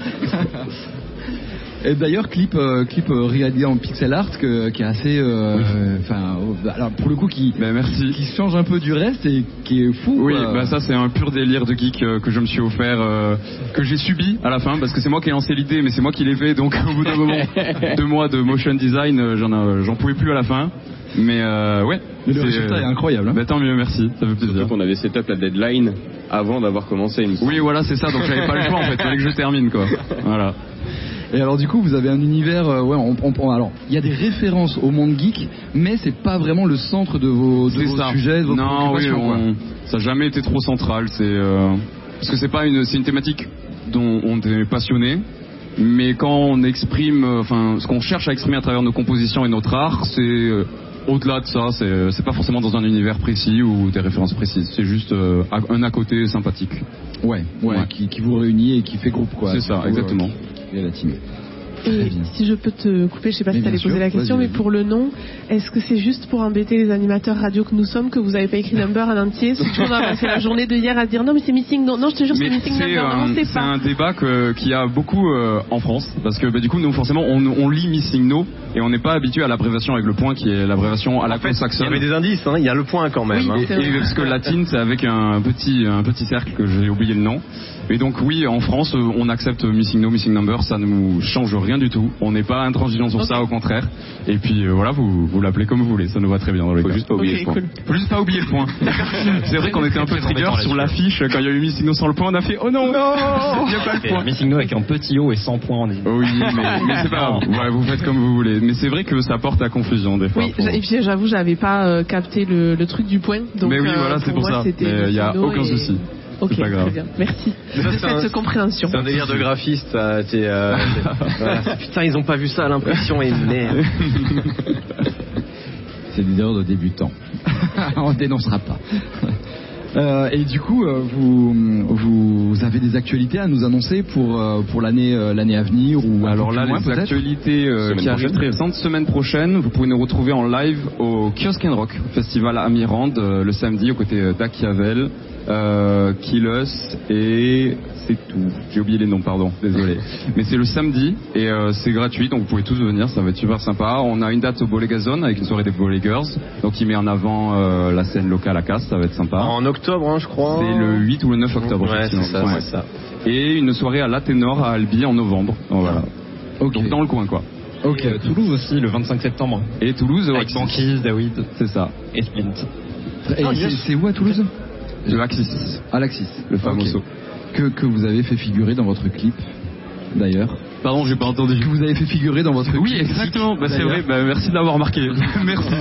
Et d'ailleurs, clip, euh, clip euh, réalisé en pixel art que, qui est assez, euh, enfin, euh, alors pour le coup, qui,
Ben merci.
qui change un peu du reste et qui est fou.
Oui,
quoi.
bah ça c'est un pur délire de geek euh, que je me suis offert, euh, que j'ai subi à la fin parce que c'est moi qui ai lancé l'idée, mais c'est moi qui l'ai fait. Donc au bout d'un moment, deux mois de motion design, euh, j'en euh, j'en pouvais plus à la fin. Mais euh, ouais.
Mais le
c'est,
résultat
euh,
est incroyable. Hein.
Bah, tant mieux, merci, ça fait plaisir.
Surtout qu'on avait set up la deadline avant d'avoir commencé une.
Oui, voilà, c'est ça. Donc j'avais pas le choix en fait. Fallait que je termine quoi. Voilà.
Et alors du coup, vous avez un univers, euh, ouais, on, on- on- alors il y a des références au monde geek, mais c'est pas vraiment le centre de vos, de
C'est
vos
ça.
sujets, de vos
Non, oui,
préoccupations. quoi.
on- ça n'a jamais été trop central. C'est euh, parce que c'est pas une, c'est une thématique dont on est passionné. Mais quand on exprime, euh, enfin, ce qu'on cherche à exprimer à travers nos compositions et notre art, c'est euh, au-delà de ça. C'est, c'est pas forcément dans un univers précis ou des références précises. C'est juste euh, un à côté sympathique.
Ouais, ouais,
Ouais.
Qui, qui vous réunit et qui fait groupe, quoi.
C'est ça,
Surtout,
exactement.
euh, qui est la team. Très
Et
bien.
si je peux te couper, je sais pas
Mais
si tu allais
bien
poser
sûr,
la question,
vas-y,
mais
vas-y.
pour le nom, est-ce que c'est juste pour embêter les animateurs radio que nous sommes que vous avez pas écrit Number en entier? C'est toujours on a passé la journée de hier à dire non mais c'est Missing, non, non je te jure c'est
Mais
Missing
c'est,
Number, non
euh,
c'est
c'est
pas.
un débat que- qu'il y a beaucoup euh, en France parce que bah, du coup nous forcément on, on lit Missing No et on n'est pas habitué à l'abréviation avec le point qui est l'abréviation à la
En fait, il y
saxonne.
avait des indices, hein, il y a le point quand même.
Oui,
hein.
c'est
Et,
vrai.
et parce que latine c'est avec un petit un petit cercle que j'ai oublié le nom. Et donc oui en France euh, on accepte Missing No, Missing Number, ça ne nous change rien du tout. On n'est pas intransigeant sur ça, au contraire. Et puis euh, voilà vous vous l'appelez comme vous voulez, ça nous va très bien dans les
Faut
cas.
juste pas oublier
Ok,
le point.
cool.
Faut juste pas oublier le point. C'est vrai qu'on était un peu
Très
trigger
embêtant
sur l'affiche quand il y a eu Missing No sans le point, on a fait oh non, il n'y a pas le
Et
point.
Missing No avec un petit O et sans point en ligne.
Oui, mais, mais c'est pas grave. Ouais, vous faites comme vous voulez. Mais c'est vrai que ça porte à confusion des fois.
Oui,
pour-
et puis j'avoue, j'avais pas euh, capté le, le truc du point. Donc,
Mais oui,
euh,
voilà, c'est pour
moi,
ça.
c'était
Mais il y a
Missing No
aucun
et-
souci.
Ok,
C'est pas grave.
très bien. Merci
Ça,
de
c'est un-
cette compréhension.
C'est un délire de graphiste. Ça, c'est, euh, c'est- voilà. Putain, ils ont pas vu ça à l'impression et merde.
C'est des erreurs de débutants. On dénoncera pas. Euh, et du coup, euh, vous, vous avez des actualités à nous annoncer pour, euh, pour l'année, euh, l'année à venir ou un
Alors
peu
là,
plus loin,
les
peut-être
actualités euh,
Semaine
qui arrivent
prochaine.
très récentes. Semaine prochaine, vous pouvez nous retrouver en live au Kiosque and Rock Festival à Mirande euh, le samedi aux côtés euh, d'Achiavel, euh, Kilos et c'est tout. J'ai oublié les noms, pardon, désolé. Mais c'est le samedi et euh, c'est gratuit, donc vous pouvez tous venir, ça va être super sympa. On a une date au Bolegazone avec une soirée des Bolegers, donc qui met en avant euh, la scène locale à Casse, ça va être sympa.
En octobre, hein, je crois.
C'est le huit ou le neuf octobre.
Ouais, c'est
effectivement.
ça,
Ouais.
c'est ça.
Et une soirée à l'Athénor à Albi en novembre. Donc, voilà.
Ok.
Donc dans le coin quoi.
Ok.
Et, euh, Toulouse aussi, le vingt-cinq septembre.
Et Toulouse,
Avec
ouais,
Banquise, David
c'est ça.
et Splint.
Et c'est, c'est où à Toulouse?
Le Axis,
À l'Axis.
le famoso.
Ok. Que, que vous avez fait figurer dans votre clip, d'ailleurs.
Pardon, j'ai pas entendu.
Que vous avez fait figurer dans votre
Oui,
clip.
exactement. Bah, c'est
D'ailleurs.
vrai. Bah, merci de l'avoir marqué. Merci.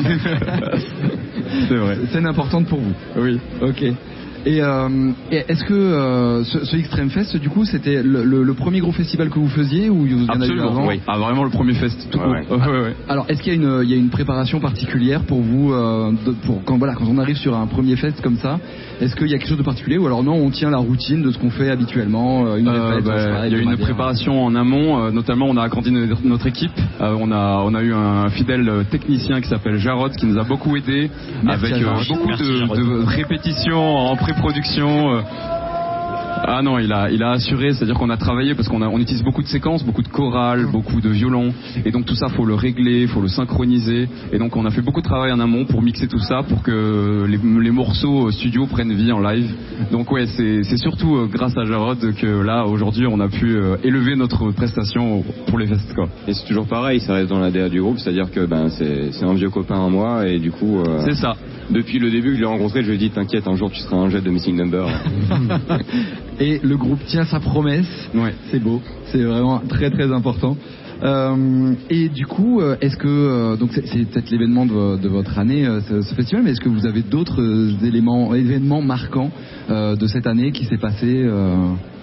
c'est vrai.
Scène importante pour vous.
Oui.
Ok. Et, euh, et est-ce que euh, ce, ce Extreme Fest, du coup, c'était le, le- le premier gros festival que vous faisiez ou vous en avez eu
Absolument.
avant?
Oui. Ah, vraiment le premier fest. Tout
Ouais,
court.
ouais.
Ouais, ouais.
Alors, est-ce qu'il y a une, il y a une préparation particulière pour vous, euh, de- pour quand voilà, quand on arrive sur un premier fest comme ça, est-ce qu'il y a quelque chose de particulier ou alors non, on tient la routine de ce qu'on fait habituellement, euh, une
Euh,
fête,
bah,
je sais pas,
il y a eu une
hebdomadaire.
préparation en amont, euh, notamment on a agrandi notre, notre équipe. Euh, on a on a eu un fidèle euh, technicien qui s'appelle Jarod qui nous a beaucoup aidé
Merci
avec
à
euh,
Jarod.
beaucoup
Merci,
de,
Jarod.
de répétitions en pré-production. euh. Ah non, il a il a assuré, c'est-à-dire qu'on a travaillé parce qu'on a on utilise beaucoup de séquences, beaucoup de chorales, beaucoup de violons et donc tout ça faut le régler, faut le synchroniser et donc on a fait beaucoup de travail en amont pour mixer tout ça pour que les, les morceaux studio prennent vie en live. Donc ouais, c'est c'est surtout euh, grâce à Jarod que là aujourd'hui on a pu euh, élever notre prestation pour les fests quoi.
Et c'est toujours pareil, ça reste dans la D A du groupe, c'est-à-dire que ben c'est c'est un vieux copain à moi et du coup euh,
C'est ça.
depuis le début que je l'ai rencontré, je lui ai dit t'inquiète, un jour tu seras un jet de Missing Number.
Et le groupe tient sa promesse.
Ouais.
C'est beau, c'est vraiment très très important. Euh, et du coup, euh, est-ce que euh, donc c'est, c'est peut-être l'événement de, vo- de votre année, euh, ce, ce festival, mais est-ce que vous avez d'autres euh, éléments, événements marquants euh, de cette année qui s'est passé euh,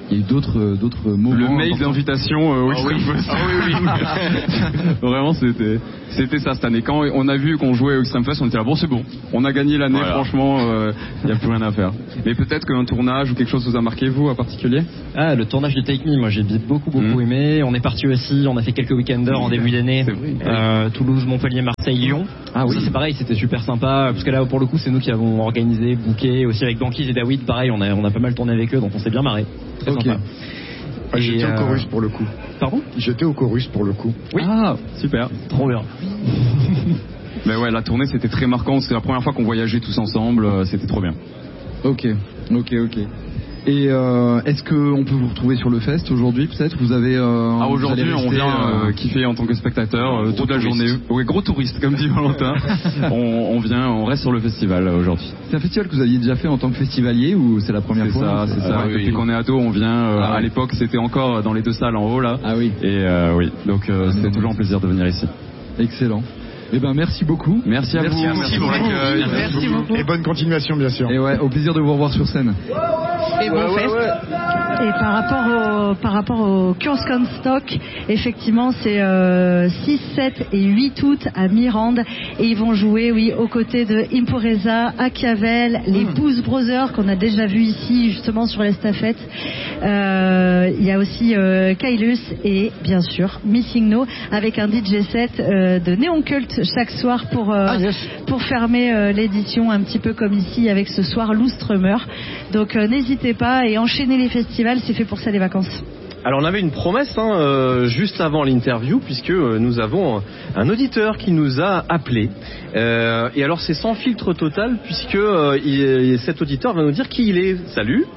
Il y a eu d'autres d'autres moments.
Le mail
importants.
d'invitation euh, au
Ah oui.
Extreme Fest.
Ah oui, oui.
Vraiment, c'était c'était ça cette année. Quand on a vu qu'on jouait au Extreme Fest, on était là, bon, c'est bon, on a gagné l'année.
Voilà.
Franchement, il n'y a plus rien à faire. Mais peut-être qu'un tournage ou quelque chose vous a marqué, vous, en particulier?
Ah, le tournage de Take Me, moi j'ai beaucoup beaucoup
Mmh.
aimé. On est parti aussi, on a fait quelques week-enders en début d'année. Euh, Toulouse, Montpellier, Marseille, Lyon.
Ah oui.
Ça, c'est pareil, c'était super sympa. Parce que là, pour le coup, c'est nous qui avons organisé, booké, aussi avec Banquise et David. Pareil, on a on a pas mal tourné avec eux, donc on s'est bien marré. Très
Ok.
sympa.
Ah, J'étais
Et,
au
euh,
chorus pour le coup.
Pardon?
J'étais au chorus pour le coup.
Oui.
Ah, super.
Trop bien.
Mais ouais, la tournée c'était très marquant. C'est la première fois qu'on voyageait tous ensemble. euh, C'était trop bien.
Ok, ok, ok. Et euh, est-ce qu'on peut vous retrouver sur le fest aujourd'hui peut-être? Vous avez euh,
Ah,
vous
aujourd'hui,
allez
on
rester,
vient
euh,
euh, kiffer en tant que spectateur euh, toute la
touriste.
journée. Oui, gros touriste, comme dit Valentin. on, on vient, on reste sur le festival euh, aujourd'hui.
C'est un festival que vous aviez déjà fait en tant que festivalier ou c'est la première
C'est
fois?
ça, c'est ça.
Ah, oui,
Depuis
oui.
qu'on est ado, on vient. euh,
Ah,
à
oui.
l'époque, c'était encore dans les deux salles en haut là.
Ah oui.
Et euh, oui, donc euh, c'est
non.
toujours un plaisir de venir ici.
Excellent. Eh ben merci beaucoup.
Merci à vous.
Merci
pour
beaucoup.
l'accueil.
Merci beaucoup.
Et bonne continuation, bien sûr.
Et ouais, au plaisir de vous revoir sur scène.
Et bon fest.
Et par rapport au, par rapport au Kurskan Stock, effectivement, c'est euh, six, sept et huit août à Mirande. Et ils vont jouer, oui, aux côtés de Impureza, Achiavel, les Booze Brothers, qu'on a déjà vu ici, justement, sur l'estafette. Euh, Il y a aussi euh, Kailus et, bien sûr, Missing No, avec un D J set euh, de Néon Cult chaque soir pour, euh, pour fermer euh, l'édition, un petit peu comme ici, avec ce soir Lou Strummer. Donc, euh, n'hésitez pas et enchaînez les festivals, c'est fait pour ça les vacances.
Alors on avait une promesse hein, euh, juste avant l'interview puisque euh, nous avons un auditeur qui nous a appelé euh, et alors c'est sans filtre total puisque euh, il, cet auditeur va nous dire qui il est. Salut.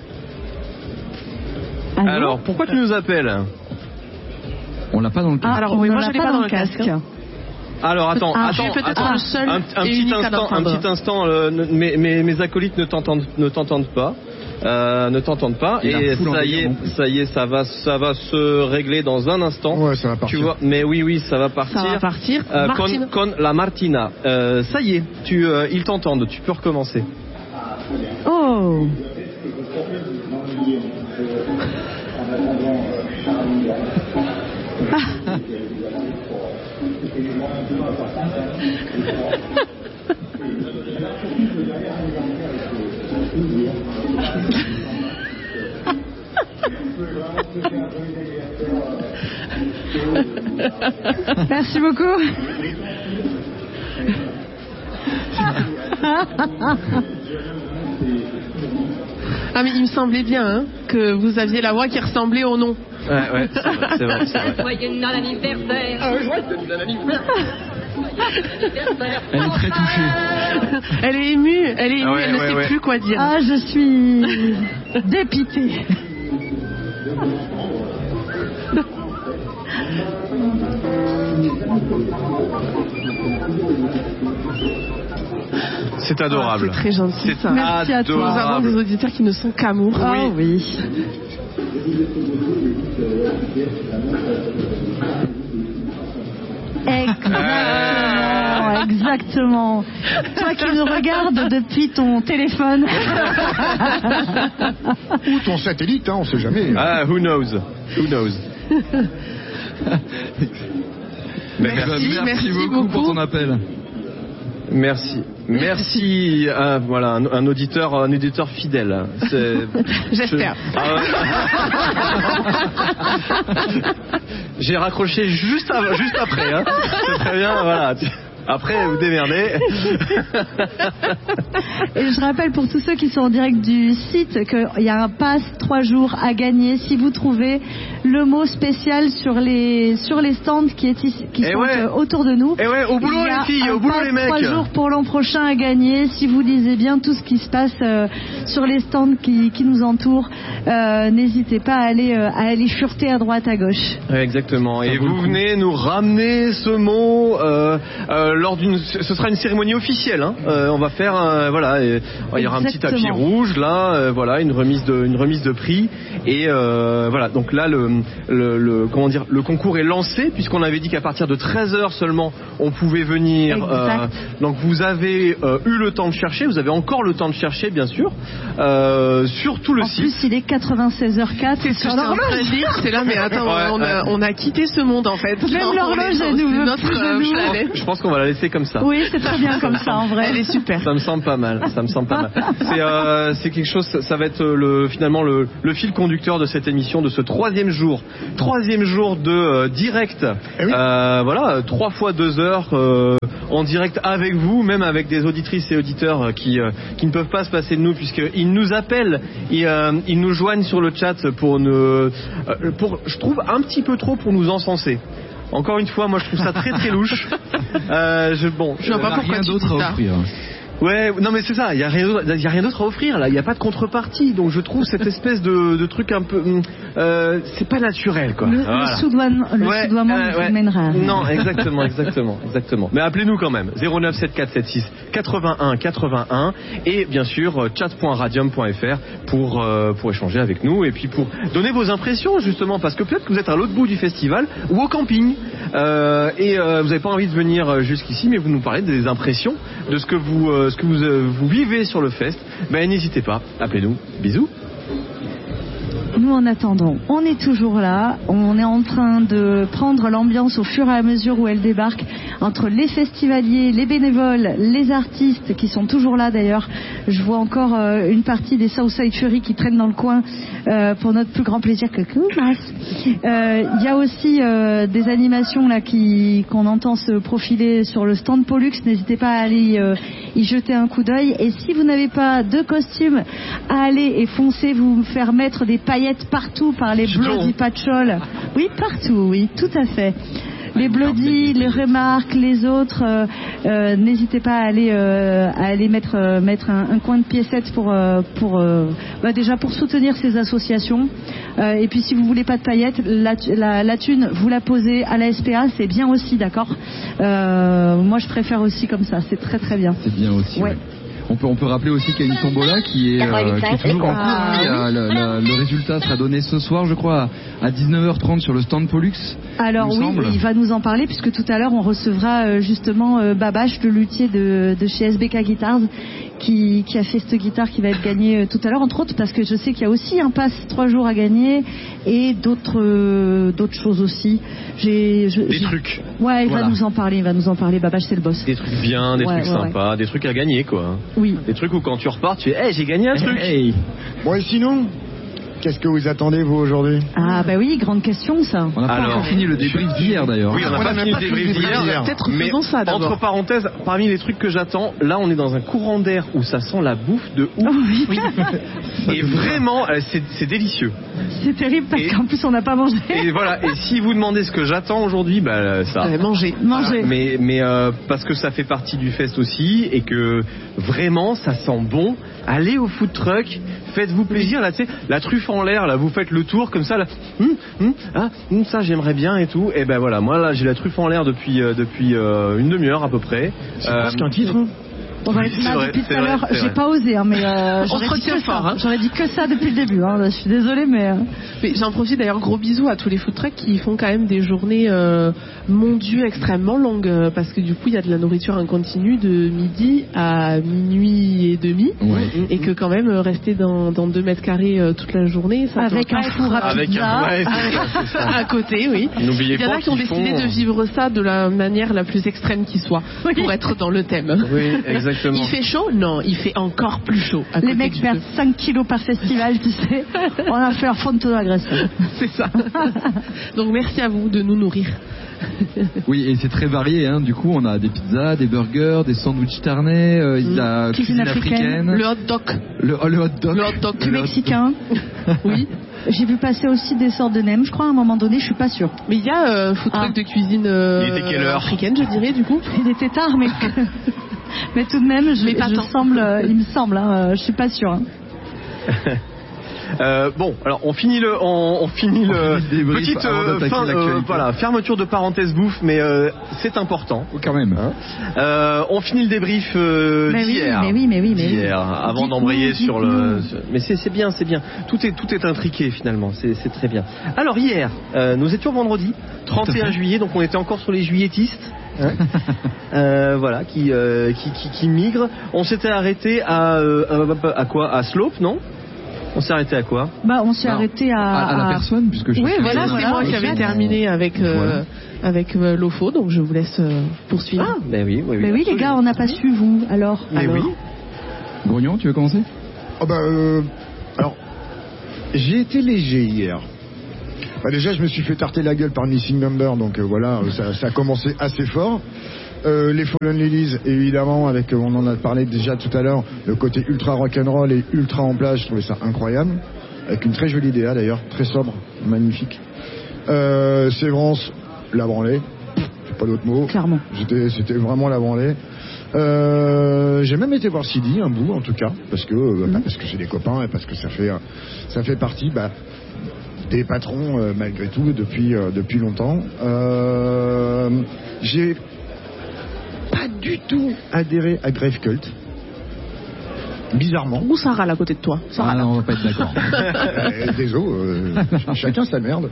Allô.
Alors pourquoi tu nous appelles?
On l'a pas dans le cas.
Ah,
Alors,
on
oui,
ne
moi,
l'a
je l'ai pas dans le casque, hein.
Alors attends,
Ah,
attends,
je suis peut-être
attends,
le seul
un, un
et
petit
unique à
instant, un
l'entendre.
petit instant, euh, ne- mes, mes, mes acolytes ne t'entendent, ne t'entendent pas, euh, ne t'entendent pas,
Et la
et
foule en
ça y
délire
est,
non plus.
ça y est, ça va, ça va se régler dans un instant.
Ouais, ça va partir.
Tu vois, mais oui, oui, ça va partir.
Ça va partir.
Euh,
Martine.
con, con la Martina, euh, ça y est, tu, euh, ils t'entendent, tu peux recommencer.
Oh. Merci beaucoup.
Ah, mais il me semblait bien hein, que vous aviez la voix qui ressemblait au nom.
Ouais, ouais, c'est vrai, c'est vrai. C'est vrai.
Joyeux anniversaire.
Ah oui, ouais, c'est anniversaire.
Elle est très touchée.
Elle est émue, elle est émue,
Ah ouais,
elle ne
ouais,
sait
ouais.
plus quoi dire.
Ah, je suis dépitée.
C'est adorable.
Ah, c'est très gentil,
C'est
ça.
Merci à toi.
Nous avons
adorable.
des auditeurs qui ne sont qu'amour.
Ah oui. Exactement, exactement. Toi qui nous regardes depuis ton téléphone.
Ou ton satellite, hein, on sait jamais.
Ah, who knows? Who knows? Mais
Merci, merci
beaucoup,
beaucoup.
pour ton appel.
Merci, merci. à, voilà, un, un auditeur, un auditeur fidèle. C'est-
J'espère.
Je- Ah ouais. J'ai raccroché juste, av- juste après. Hein. C'est très bien, voilà. Après, vous démerdez.
Et je rappelle pour tous ceux qui sont en direct du site qu'il y a un pass trois jours à gagner si vous trouvez le mot spécial sur les sur les stands qui, est ici, qui
Eh
sont
ouais.
euh, autour de nous.
Et ouais, au boulot
Il y a
les filles,
un
au boulot
pass
les mecs.
Trois jours pour l'an prochain à gagner si vous lisez bien tout ce qui se passe euh, sur les stands qui, qui nous entourent. Euh, N'hésitez pas à aller euh, à aller fureter à droite à gauche.
Ouais, exactement. Et
vaut le
vous
coup.
venez nous ramener ce mot, euh, euh, lors d'une, ce sera une cérémonie officielle. Hein. Euh, on va faire, euh, voilà, et, il y aura un petit tapis rouge là, euh, voilà, une remise de, une remise de prix et euh, voilà. Donc là, le, le, le, comment dire, le concours est lancé puisqu'on avait dit qu'à partir de treize heures seulement, on pouvait venir. Euh, donc vous avez euh, eu le temps de chercher, vous avez encore le temps de chercher, bien sûr, euh, sur tout le
en
site.
En plus, il est quatre-vingt-seize heures quatre.
C'est sur l'horloge. C'est là, mais attends, ouais, on, a, on a quitté ce monde en fait.
Même l'horloge, elle nous veut
notre
plus de nous.
planète.
Je pense qu'on va la laisser comme ça.
Oui, c'est très bien comme ça, en vrai.
Elle est super.
Ça me semble pas mal. Ça me semble pas mal. C'est, euh, c'est quelque chose. Ça va être le, finalement le, le fil conducteur de cette émission, de ce troisième jour, troisième jour de euh, direct.
Eh oui.
euh, voilà, trois fois deux heures euh, en direct avec vous, même avec des auditrices et auditeurs qui euh, qui ne peuvent pas se passer de nous puisqu'ils nous appellent, ils, euh, ils nous joignent sur le chat pour ne, euh, pour, je trouve un petit peu trop pour nous encenser. Encore une fois, moi je trouve ça très très louche. Euh, je, bon,
je vois pas pourquoi
rien
tu
d'autre
dis
à
ça.
offrir.
Ouais, non mais c'est ça, il y a rien, il y a rien d'autre à offrir là, il y a pas de contrepartie, donc je trouve cette espèce de, de truc un peu, euh, c'est pas naturel quoi.
Le,
Voilà.
le sous-douane, le
Ouais,
sous-douanement
euh,
nous
ouais.
mènera.
Non, exactement, exactement, exactement. Mais appelez-nous quand même, zéro neuf sept quatre sept six quatre-vingt-un quatre-vingt-un et bien sûr chat point radium point f r pour euh, pour échanger avec nous et puis pour donner vos impressions justement parce que peut-être que vous êtes à l'autre bout du festival ou au camping euh, et euh, vous n'avez pas envie de venir jusqu'ici mais vous nous parlez des impressions de ce que vous euh, ce que vous euh, vous vivez sur le fest. Ben n'hésitez pas, appelez-nous. Bisous.
Nous en attendant, on est toujours là, on est en train de prendre l'ambiance au fur et à mesure où elle débarque entre les festivaliers, les bénévoles, les artistes qui sont toujours là d'ailleurs. Je vois encore euh, une partie des Southside Fury qui traînent dans le coin euh, pour notre plus grand plaisir. Coucou, Max. Euh, Il y a aussi euh, des animations là qui qu'on entend se profiler sur le stand Pollux. N'hésitez pas à aller euh, y jeter un coup d'œil. Et si vous n'avez pas de costume, à aller et foncer vous faire mettre des paillettes partout par les Bloody Patchol. Oui, partout, oui, tout à fait. Les Bloody, les Remarques, les autres, euh, euh, n'hésitez pas à aller, euh, à aller mettre, euh, mettre un, un coin de piécette pour, euh, pour euh, bah déjà pour soutenir ces associations. Euh, et puis si vous voulez pas de paillettes, la, la, la thune, vous la posez à la S P A, c'est bien aussi, d'accord. Euh, moi, je préfère aussi comme ça, c'est très très bien.
C'est bien aussi.
Ouais.
Ouais. On peut, on peut rappeler aussi qu'il y a une tombola qui est, euh, qui est toujours en cours.
Ah,
Il y a le, le, le résultat sera donné ce soir, je crois, à dix-neuf heures trente sur le stand Pollux.
Alors oui,
semble.
il va nous en parler puisque tout à l'heure on recevra euh, justement euh, Babache, le luthier de, de chez S B K Guitars, qui, qui a fait cette guitare qui va être gagnée euh, tout à l'heure, entre autres parce que je sais qu'il y a aussi un pass trois jours à gagner et d'autres euh, d'autres choses aussi. J'ai, je,
Des
j'ai...
trucs.
Ouais, il
Voilà.
va nous en parler, il va nous en parler. Babache, c'est le boss.
Des trucs bien, des
Ouais,
trucs
ouais,
sympas, des trucs à gagner quoi.
Oui.
Des trucs où quand tu repars, tu fais, hey, j'ai gagné un truc.
Hey.
Bon, et sinon, qu'est-ce que vous attendez, vous, aujourd'hui?
Ah bah oui, grande question ça.
On n'a pas
Alors,
encore fini le débrief d'hier d'ailleurs.
Oui, on n'a
On
pas
n'a
fini
pas
le
fini
débrief
le débrief
d'hier.
Peut-être
Mais
faisons ça d'abord.
entre parenthèses, parmi les trucs que j'attends, là on est dans un courant d'air où ça sent la bouffe de ouf.
Oh, oui.
Et vraiment, euh, c'est, c'est délicieux.
C'est terrible parce
Et-
qu'en plus on n'a pas mangé.
Et voilà. Et si vous demandez ce que j'attends aujourd'hui, bah ça.
Euh, manger.
Manger.
Mais mais euh, parce que ça fait partie du fest aussi et que vraiment ça sent bon. Allez au food truck, faites-vous plaisir là, tu sais, la truffe en l'air là, vous faites le tour comme ça là. Hum, hum, ah, hum, ça j'aimerais bien et tout. Et ben voilà, moi là j'ai la truffe en l'air depuis euh, depuis euh, une demi-heure à peu près.
C'est
Euh,
presque un titre, hein.
On va
Oui,
être
c'est
là
vrai,
depuis
c'est
tout à
vrai,
l'heure.
c'est
J'ai
vrai.
pas osé, hein, mais euh,
On
j'aurais
se
dit
retient
que
fort,
ça.
hein.
J'aurais dit que ça depuis le début. Hein. Je suis désolée, mais euh,
Mais j'en profite d'ailleurs, gros bisous à tous les food trucks qui font quand même des journées, euh, mon Dieu, extrêmement longues, euh, parce que du coup il y a de la nourriture en continu de midi à minuit et demi,
Ouais.
et que quand même euh, rester dans, dans deux mètres carrés euh, toute la journée, ça
avec
doit
un
pas être-
four à
Avec
pizza.
un ouais, c'est ça, c'est ça.
à côté, oui.
N'oubliez
Il y en
pas
a qui ont
qu'ils
décidé
font-
de vivre ça de la manière la plus extrême qui soit,
Oui.
pour être dans le thème.
Oui, exactement.
Il fait chaud? Non, il fait encore plus chaud. à
Les
côté
mecs
du
perdent
feu.
cinq kilos par festival, tu sais. On a fait leur fond de agression.
C'est ça. Donc merci à vous de nous nourrir.
Oui, et c'est très varié, hein. Du coup, on a des pizzas, des burgers, des sandwichs tarnais, euh, il y a
Cuisine
cuisine
africaine.
africaine,
Le hot dog.
le, oh, le hot dog,
Le hot dog.
Du mexicain.
Oui.
J'ai vu passer aussi des sortes de nems, je crois, à un moment donné, je suis pas sûre.
Mais il y a euh, food truck
Ah.
de cuisine euh,
Il était quelle heure
africaine, je dirais, du coup.
Il était tard, mais, mais tout de même, je,
Mais pas
je
tant.
semble, euh, il me semble, hein, euh, je suis pas sûre. Hein.
Euh, bon, alors on finit le, on, on finit le,
On finit le débrief
petite
avant
euh,
d'attaquer
fin, euh,
l'actualité.
voilà, fermeture de parenthèse bouffe, mais euh, c'est important.
Quand même.
Hein. Euh, on finit le débrief euh,
Mais oui,
d'hier.
mais oui, mais oui, mais oui.
D'hier, avant
Dites-nous,
d'embrayer sur le.
dites-nous.
sur- Mais c'est c'est bien, c'est bien. Tout est tout est intriqué finalement. C'est c'est très bien. Alors hier, euh, nous étions vendredi, trente et un juillet, donc on était encore sur les juilletistes. Hein euh, voilà, qui, euh, qui, qui, qui migrent. On s'était arrêté à, euh, à, à quoi À Slope, non On s'est arrêté à quoi
Bah, on s'est
Alors,
arrêté à.
À, à la
à-
personne, puisque je
Oui,
sais
voilà,
que-
c'est moi qui avais
exact.
terminé avec, euh, avec euh, l'O F O, donc je vous laisse euh, poursuivre.
Ah, ben oui, oui, oui.
Mais oui, les gars, on n'a pas su vous. Alors.
Mais
alors
oui.
Grognon, tu veux commencer?
Oh bah, euh, alors, j'ai été léger hier. Bah déjà, je me suis fait tarter la gueule par Missing Number, donc euh, voilà, ça, ça a commencé assez fort. Euh, les Fallen Lilies, évidemment, avec, euh, on en a parlé déjà tout à l'heure, le côté ultra rock'n'roll et ultra en plage, je trouvais ça incroyable. Avec une très jolie D A d'ailleurs, très sobre, magnifique. Euh, Sévrance, la branlée, j'ai pas d'autre mot.
Clairement.
J'étais, c'était vraiment la branlée. Euh, j'ai même été voir Sidi un bout en tout cas, parce que euh, bah, parce que j'ai des copains et parce que ça fait euh, ça fait partie bah, des patrons euh, malgré tout depuis euh, depuis longtemps. Euh, j'ai pas du tout adhéré à Grave Cult. Bizarrement.
Ou Sarah à côté de toi. Sarah,
Ah non, on va pas être d'accord.
Euh, Désolé, euh, ch- chacun sa merde.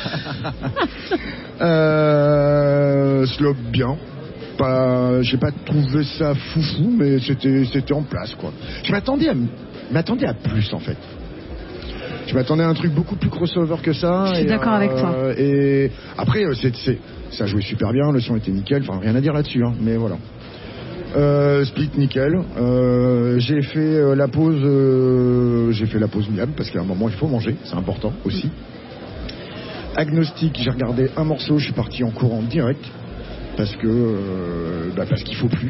euh, Slope bien. Pas, j'ai pas trouvé ça foufou, mais c'était, c'était en place quoi. Je m'attendais à, m- m'attendais à plus en fait. Je m'attendais à un truc beaucoup plus crossover que ça.
Je suis
et,
d'accord avec toi.
Et après, euh, c'est, c'est, ça jouait super bien, le son était nickel. Enfin, rien à dire là-dessus, hein, mais voilà. Euh, split nickel. Euh, j'ai fait euh, la pause, euh, j'ai fait la pause miam parce qu'à un moment il faut manger, c'est important aussi. Agnostic, j'ai regardé un morceau, je suis parti en courant direct parce que euh, bah parce qu'il faut plus.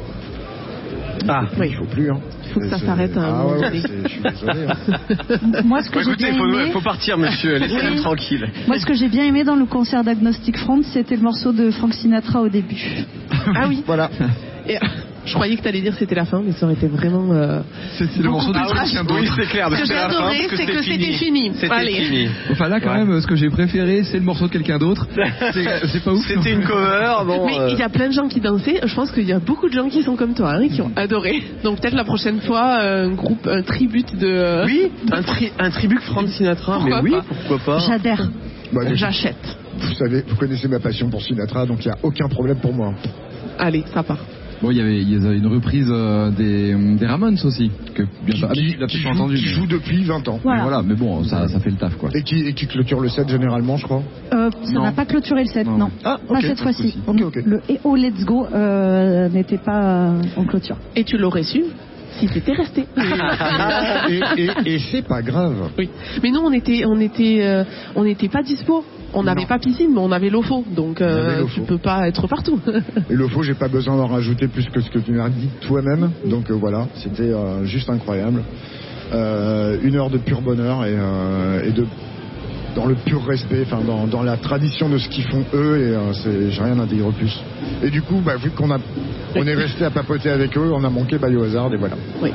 Ah,
Oui.
Il faut plus. Hein.
Il faut que ça
C'est-
s'arrête à un
ah,
moment
ouais, ouais,
donné.
c'est- je suis désolé. Hein.
Moi, ce que
Bon,
j'ai
écoutez,
bien
il faut,
aimé.
faut partir, monsieur. Laissez-nous tranquille.
Moi, ce que j'ai bien aimé dans le concert d'Agnostic Front, c'était le morceau de Frank Sinatra au début.
Ah oui.
Voilà.
Et, je croyais que t'allais dire c'était la fin, mais ça aurait été vraiment. Euh...
C'est c'est le morceau de
Ah oui,
quelqu'un
oui,
d'autre.
c'est clair.
Ce que
c'était
j'ai
la fin,
adoré,
parce
c'est que c'était fini.
C'était
Allez.
fini.
Enfin là, quand
Ouais.
même, ce que j'ai préféré, c'est le morceau de quelqu'un d'autre. C'est c'est pas ouf.
C'était une cover. Bon,
Mais
euh,
il y a plein de gens qui dansaient. Je pense qu'il y a beaucoup de gens qui sont comme toi, hein, qui ont adoré. Donc peut-être la prochaine fois, un groupe, un tribute de. euh,
oui, un, tri, un tribut Frank Sinatra.
Pourquoi
mais oui,
pas.
pourquoi pas.
J'adhère.
Bah, vous,
J'achète.
vous savez, vous connaissez ma passion pour Sinatra, donc il n'y a aucun problème pour moi.
Allez, ça part.
Bon, il y avait, il y avait une reprise euh, des, des Ramones aussi, que bien
Qui,
sûr,
qui-
tu l'as
qui
peut-être
joue,
entendu.
qui
mais-
joue depuis vingt ans.
Voilà.
mais voilà, mais bon, ça, ça fait le taf quoi.
Et qui, et qui clôture le set généralement, je crois.
Euh, ça
Non.
n'a pas clôturé le set,
Non.
non.
Ah,
Pas
ok,
cette
pas de
fois-ci.
souci. Ok, ok.
Le E O Let's Go euh, n'était pas euh, en clôture.
Et tu l'aurais su si t'étais resté.
et et, et c'est pas grave.
Oui. Mais nous, on était, on était, euh, on n'était pas dispo. On n'avait
Non.
pas piscine, mais on avait l'O F O. Donc, euh,
On avait l'O F O.
tu peux pas être partout.
Et le faux, j'ai pas besoin d'en rajouter plus que ce que tu m'as dit toi-même. Donc euh, voilà, c'était euh, juste incroyable. Euh, une heure de pur bonheur et, euh, et de dans le pur respect, enfin dans, dans la tradition de ce qu'ils font eux. Et euh, c'est, j'ai rien à dire de plus. Et du coup, bah, vu qu'on a, on est resté à papoter avec eux, on a manqué Biohazard et voilà.
Oui.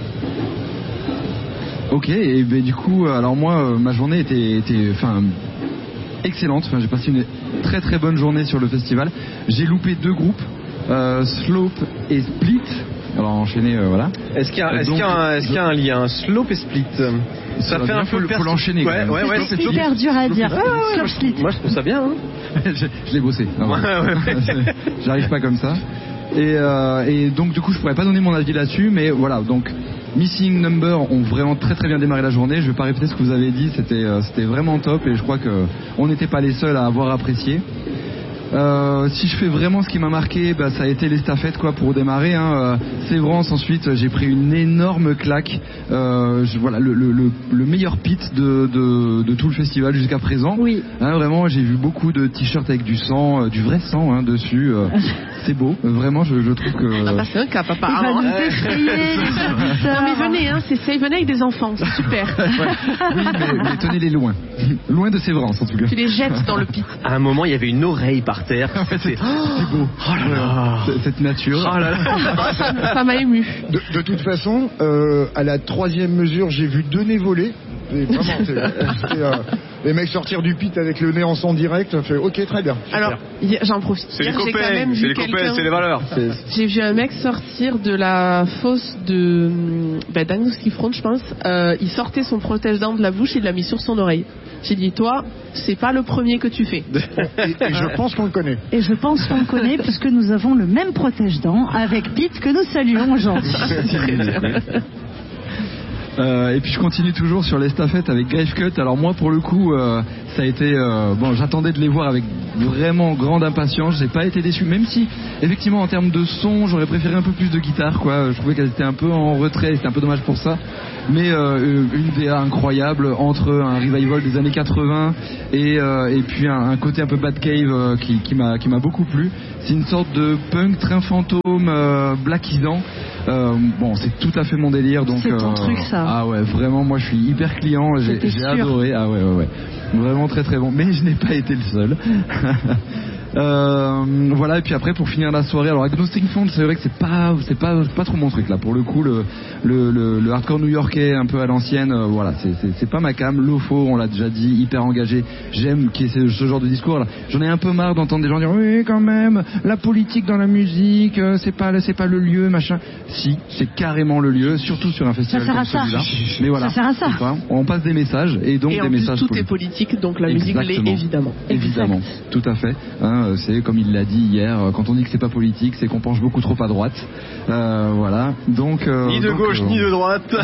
Ok, et ben, du coup, euh, alors moi, euh, ma journée était, était, enfin, excellente. Enfin, j'ai passé une très très bonne journée sur le festival. J'ai loupé deux groupes, euh, Slope et Split. Alors enchaîné, euh, voilà.
Est-ce qu'il y a, est-ce
Donc,
qu'il y a un, est-ce qu'il y a un lien Slope et Split? Ça
va
fait
bien,
un
faut
peu
le- faut
perso-
l'enchaîner, quand
Ouais,
même.
ouais, ouais.
C'est hyper dur à dire.
Ah, ouais,
Slop
moi, je-
Split.
Moi, je trouve ça bien. Hein.
je, je l'ai bossé. Non,
Ouais, ouais,
J'arrive pas comme ça. Et, euh, et donc du coup je pourrais pas donner mon avis là-dessus, mais voilà, donc Missing Number ont vraiment très très bien démarré la journée. Je vais pas répéter ce que vous avez dit, c'était euh, c'était vraiment top et je crois que on n'était pas les seuls à avoir apprécié. Euh, si je fais vraiment ce qui m'a marqué, bah, ça a été les staffettes quoi pour démarrer. Hein. Euh, Sévrance, ensuite j'ai pris une énorme claque. Euh, je, voilà le, le, le, le meilleur pit de, de, de tout le festival jusqu'à présent.
Oui.
Hein, vraiment, j'ai vu beaucoup de t-shirts avec du sang, euh, du vrai sang hein, dessus. Euh, c'est beau. Euh, Vraiment, je, je trouve que.
On a passé un cap
Il va
apparemment.
nous effrayer, les auditeurs.
Non mais venez, hein, c'est ça, venez avec des enfants, c'est super.
Oui, mais, mais tenez-les loin. Loin de Sévrance, en tout cas.
Tu les jettes dans le pit.
À un moment, il y avait une oreille par terre. C'était
C'est beau.
Oh là là.
C- Cette nature.
Oh là là.
Ça ça m'a ému.
De, de toute façon, euh, à la troisième mesure, j'ai vu deux nez voler. C'est vraiment, c'est, c'est, euh, les mecs sortir du pit avec le nez en son direct, ça fait ok, très bien. Super.
Alors, y- j'en profite.
C'est les
Hier, j'ai quand
copains,
même
c'est
vu
les copains,
quelqu'un-
c'est les valeurs. C'est-
J'ai vu un mec sortir de la fosse de ben, d'Agnos Front, je pense. Euh, il sortait son protège-dents de la bouche et il l'a mis sur son oreille. J'ai dit, toi, c'est pas le premier que tu fais.
Et, et je pense qu'on le connaît.
Et je pense qu'on le connaît puisque nous avons le même protège-dents avec Pete que nous saluons aujourd'hui.
Euh, et puis je continue toujours sur l'estafette avec Grave Cut. Alors moi pour le coup euh, ça a été euh, bon, j'attendais de les voir avec vraiment grande impatience. J'ai pas été déçu, même si effectivement en termes de son j'aurais préféré un peu plus de guitare quoi. Je trouvais qu'elles étaient un peu en retrait, c'était un peu dommage pour ça. Mais euh, une D A incroyable entre un revival des années quatre-vingts et, euh, et puis un, un côté un peu Batcave euh, qui, qui m'a qui m'a beaucoup plu. C'est une sorte de punk train fantôme euh, blackisant. Euh, bon, c'est tout à fait mon délire, donc.
C'est ton
euh,
truc, ça.
Ah ouais, vraiment, moi je suis hyper client, j'ai,
C'était
j'ai
sûr.
adoré. Ah ouais, ouais, ouais, vraiment très très bon. Mais je n'ai pas été le seul. Euh, voilà, et puis après pour finir la soirée, alors Agnostic Front, c'est vrai que c'est pas c'est pas c'est pas trop mon truc là pour le coup. Le le le, le hardcore new-yorkais un peu à l'ancienne, euh, voilà, c'est c'est c'est pas ma cam. Lofo, on l'a déjà dit, hyper engagé. J'aime qu'il y ait ce, ce genre de discours là. J'en ai un peu marre d'entendre des gens dire oui quand même la politique dans la musique, euh, c'est pas c'est pas le lieu machin. Si, c'est carrément le lieu, surtout sur un festival
sert
comme
à ça.
celui-là. Mais voilà,
Ça sert à ça.
Enfin, on passe des messages et donc
Et
des
en plus,
messages
tout
politiques.
est politique, donc la musique l'est
Exactement.
évidemment.
Évidemment, tout à fait. Hein, euh, c'est comme il l'a dit hier, euh, quand on dit que c'est pas politique, c'est qu'on penche beaucoup trop à droite. Euh, voilà. Donc euh,
Ni de
donc,
gauche,
euh,
ni de droite.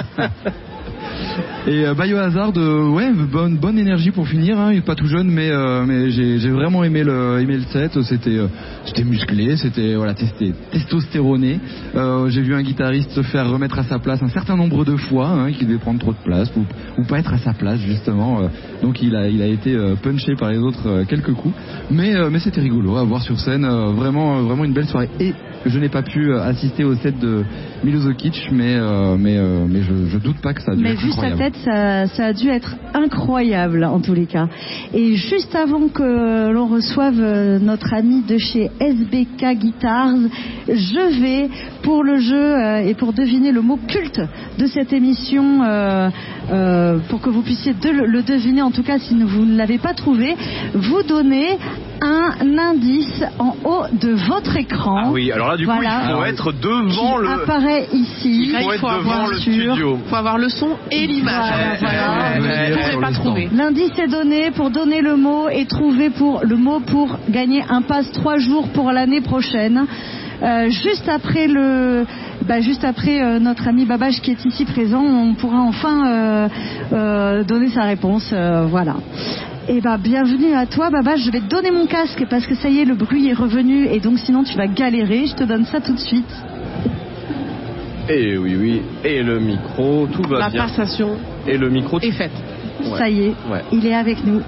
Et euh, Biohazard, euh, ouais, bonne bonne énergie pour finir. Hein, il est pas tout jeune, mais euh, mais j'ai j'ai vraiment aimé le aimé le set. C'était euh, c'était musclé, c'était voilà, c'était testostéroné. Euh, j'ai vu un guitariste se faire remettre à sa place un certain nombre de fois, hein, qui devait prendre trop de place ou ou pas être à sa place justement. Euh, donc il a il a été euh, punché par les autres euh, quelques coups. Mais euh, mais c'était rigolo à voir sur scène. Euh, vraiment euh, vraiment une belle soirée. Et je n'ai pas pu euh, assister au set de Milo Zokic, mais euh, mais euh, mais je, je doute pas que ça a dû
Mais
être
vu sa
incroyable.
tête, ça, ça a dû être incroyable en tous les cas. Et juste avant que l'on reçoive euh, notre ami de chez S B K Guitars, je vais, pour le jeu euh, et pour deviner le mot culte de cette émission, euh, euh, pour que vous puissiez de- le deviner, en tout cas si vous ne l'avez pas trouvé, vous donner un indice en haut de votre écran.
Ah oui, alors là, du coup,
Voilà.
il faut être devant
qui
le.
apparaît ici.
Là,
Il faut
il
être
faut
devant
avoir
le
sur-
studio.
faut avoir le son et l'image.
Voilà, voilà.
Vous ne
Ouais,
pourrez
sur
pas
le
trouver.
L'indice est donné pour donner le mot et trouver pour le mot pour gagner un pass trois jours pour l'année prochaine. Euh, juste après le, bah, juste après euh, notre ami Babache qui est ici présent, on pourra enfin euh, euh, donner sa réponse. euh, voilà. Et bah bienvenue à toi Babache. Je vais te donner mon casque parce que ça y est, le bruit est revenu et donc sinon tu vas galérer. Je te donne ça tout de suite.
Et oui, oui. Et le micro, tout va
La
bien.
passation
Et le micro.
est faite.
Ouais.
Ça y est,
Ouais.
il est avec nous.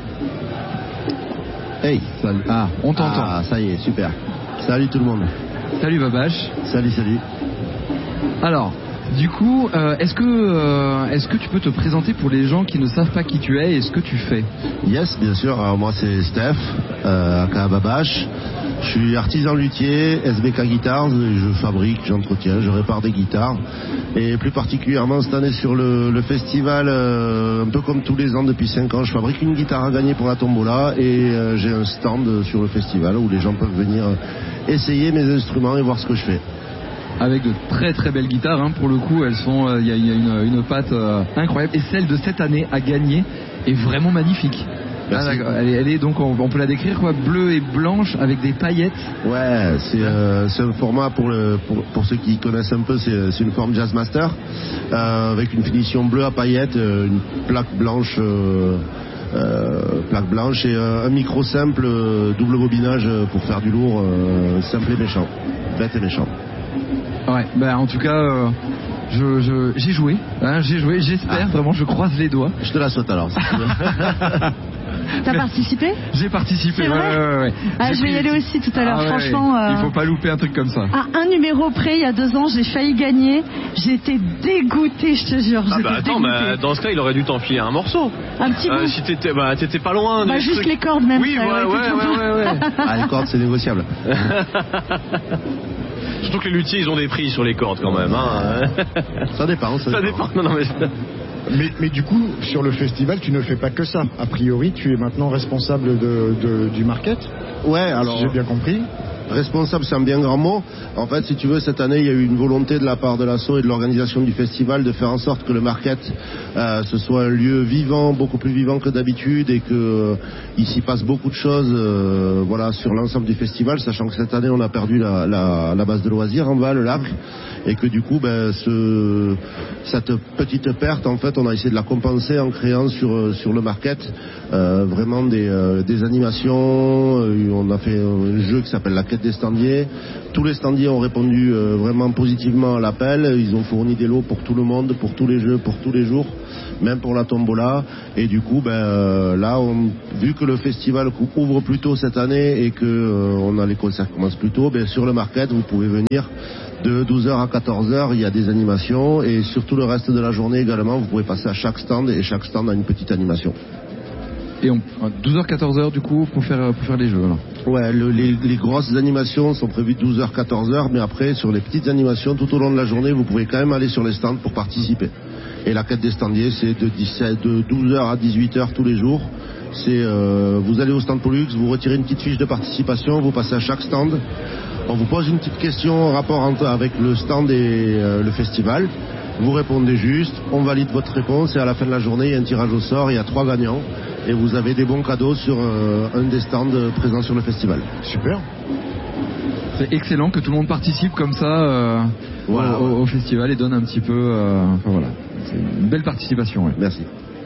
Hey,
Salut. Ah, on t'entend.
ah, ça y est, super. Salut tout le monde.
Salut Babache.
Salut, salut.
Alors, du coup, euh, est-ce que euh, est-ce que tu peux te présenter pour les gens qui ne savent pas qui tu es et ce que tu fais?
Yes, bien sûr. Alors moi c'est Steph, euh, aka Babache. Je suis artisan luthier, S B K Guitars. Et je fabrique, j'entretiens, je répare des guitares. Et plus particulièrement cette année sur le, le festival, euh, un peu comme tous les ans depuis cinq ans, je fabrique une guitare à gagner pour la tombola et euh, j'ai un stand sur le festival où les gens peuvent venir essayer mes instruments et voir ce que je fais.
Avec de très très belles guitares, hein, pour le coup, elles sont, il y, a, y a une, une patte euh, incroyable. Et celle de cette année à gagner est vraiment magnifique. Ah,
Merci.
d'accord. elle, est, elle est donc, on, on peut la décrire quoi, bleue et blanche avec des paillettes.
Ouais, c'est euh, c'est un format pour, le, pour, pour ceux qui connaissent un peu, c'est c'est une forme Jazzmaster euh, avec une finition bleue à paillettes, euh, une plaque blanche, euh, euh, plaque blanche et euh, un micro simple, euh, double bobinage euh, pour faire du lourd, euh, simple et méchant, bête et méchant.
Ouais, bah en tout cas, euh, je, je, j'ai joué, hein, j'ai joué, j'espère,
Ah.
vraiment, je croise les doigts.
Je te la souhaite alors. Si tu veux.
T'as participé?
J'ai participé,
C'est
ouais,
vrai
ouais, ouais, ouais.
Ah,
J'ai
je vais y
pris-
aller aussi tout à l'heure.
Ah ouais,
Franchement, euh,
il faut pas louper un truc comme ça.
à un numéro près, il y a deux ans, j'ai failli gagner. J'étais dégoûtée, je te jure.
Ah
J'étais
bah attends,
dégoûtée.
bah, dans ce cas, il aurait dû t'enfiler un morceau.
Un petit
Euh,
bout.
si t'étais, bah, t'étais pas loin.
Bah,
des
juste
trucs.
les cordes même.
Oui,
ça
ouais,
aurait
ouais,
été
ouais,
sympa.
ouais, ouais.
Ah, les cordes, c'est négociable.
Surtout que les luthiers, ils ont des prix sur les cordes quand même. Hein.
Ça dépend. Ça,
Ça
dépend.
dépend. Non, non, mais...
Mais, mais du coup, sur le festival, tu ne fais pas que ça. A priori, tu es maintenant responsable de, de, du market.
Ouais, alors.
Si j'ai bien compris.
Responsable, c'est un bien grand mot. En fait, si tu veux, cette année, il y a eu une volonté de la part de l'asso et de l'organisation du festival de faire en sorte que le market euh, ce soit un lieu vivant, beaucoup plus vivant que d'habitude, et que euh, il s'y passe beaucoup de choses, euh, voilà, sur l'ensemble du festival, sachant que cette année, on a perdu la, la, la base de loisirs en bas, le lac, et que du coup, ben, ce, cette petite perte, en fait, on a essayé de la compenser en créant sur sur le market euh, vraiment des, euh, des animations. Euh, on a fait un jeu qui s'appelle la quête des standiers. Tous les standiers ont répondu euh, vraiment positivement à l'appel. Ils ont fourni des lots pour tout le monde, pour tous les jeux, pour tous les jours, même pour la tombola. Et du coup, ben euh, là, on, vu que le festival ouvre plus tôt cette année et que euh, on a les concerts qui commencent plus tôt, ben sur le market, vous pouvez venir de douze heures à quatorze heures. Il y a des animations, et surtout le reste de la journée également, vous pouvez passer à chaque stand, et chaque stand a une petite animation.
Et on, douze heures quatorze heures du coup pour faire pour faire les jeux. Alors.
Ouais, le, les, les grosses animations sont prévues de douze heures quatorze heures, mais après sur les petites animations tout au long de la journée, vous pouvez quand même aller sur les stands pour participer. Et la quête des standiers, c'est de dix-sept, de douze heures à dix-huit heures tous les jours. C'est euh, vous allez au stand Pollux, vous retirez une petite fiche de participation, vous passez à chaque stand. On vous pose une petite question en rapport entre, avec le stand et euh, le festival. Vous répondez juste, on valide votre réponse, et à la fin de la journée, il y a un tirage au sort, il y a trois gagnants, et vous avez des bons cadeaux sur euh, un des stands présents sur le festival.
Super.
C'est excellent que tout le monde participe comme ça euh,
voilà,
au,
ouais.
au festival et donne un petit peu. Euh, enfin voilà, c'est une belle participation. Ouais.
Merci.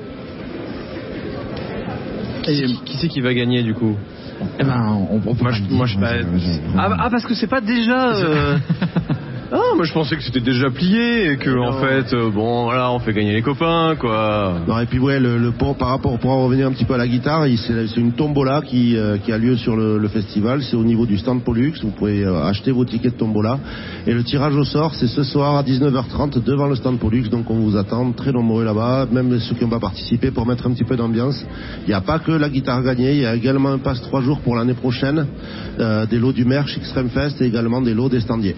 Et qui c'est qui va gagner du coup?
Eh ben, on, on peut
moi, je, moi, je,
moi,
bah,
je, je, je,
ah, ah, parce que c'est pas déjà. Euh... Ah, moi je pensais que c'était déjà plié et que
non.
en fait, euh, bon voilà, on fait gagner les copains quoi.
Non, et puis ouais, le, le pour, par rapport pour en revenir un petit peu à la guitare, il, c'est, c'est une tombola qui, euh, qui a lieu sur le, le festival. C'est au niveau du stand Pollux. Vous pouvez euh, acheter vos tickets de tombola. Et le tirage au sort, c'est ce soir à dix-neuf heures trente devant le stand Pollux. Donc on vous attend très nombreux là-bas, même ceux qui n'ont pas participé, pour mettre un petit peu d'ambiance. Il n'y a pas que la guitare gagnée, il y a également un passe trois jours pour l'année prochaine, euh, des lots du merch Extreme Fest et également des lots des standiers.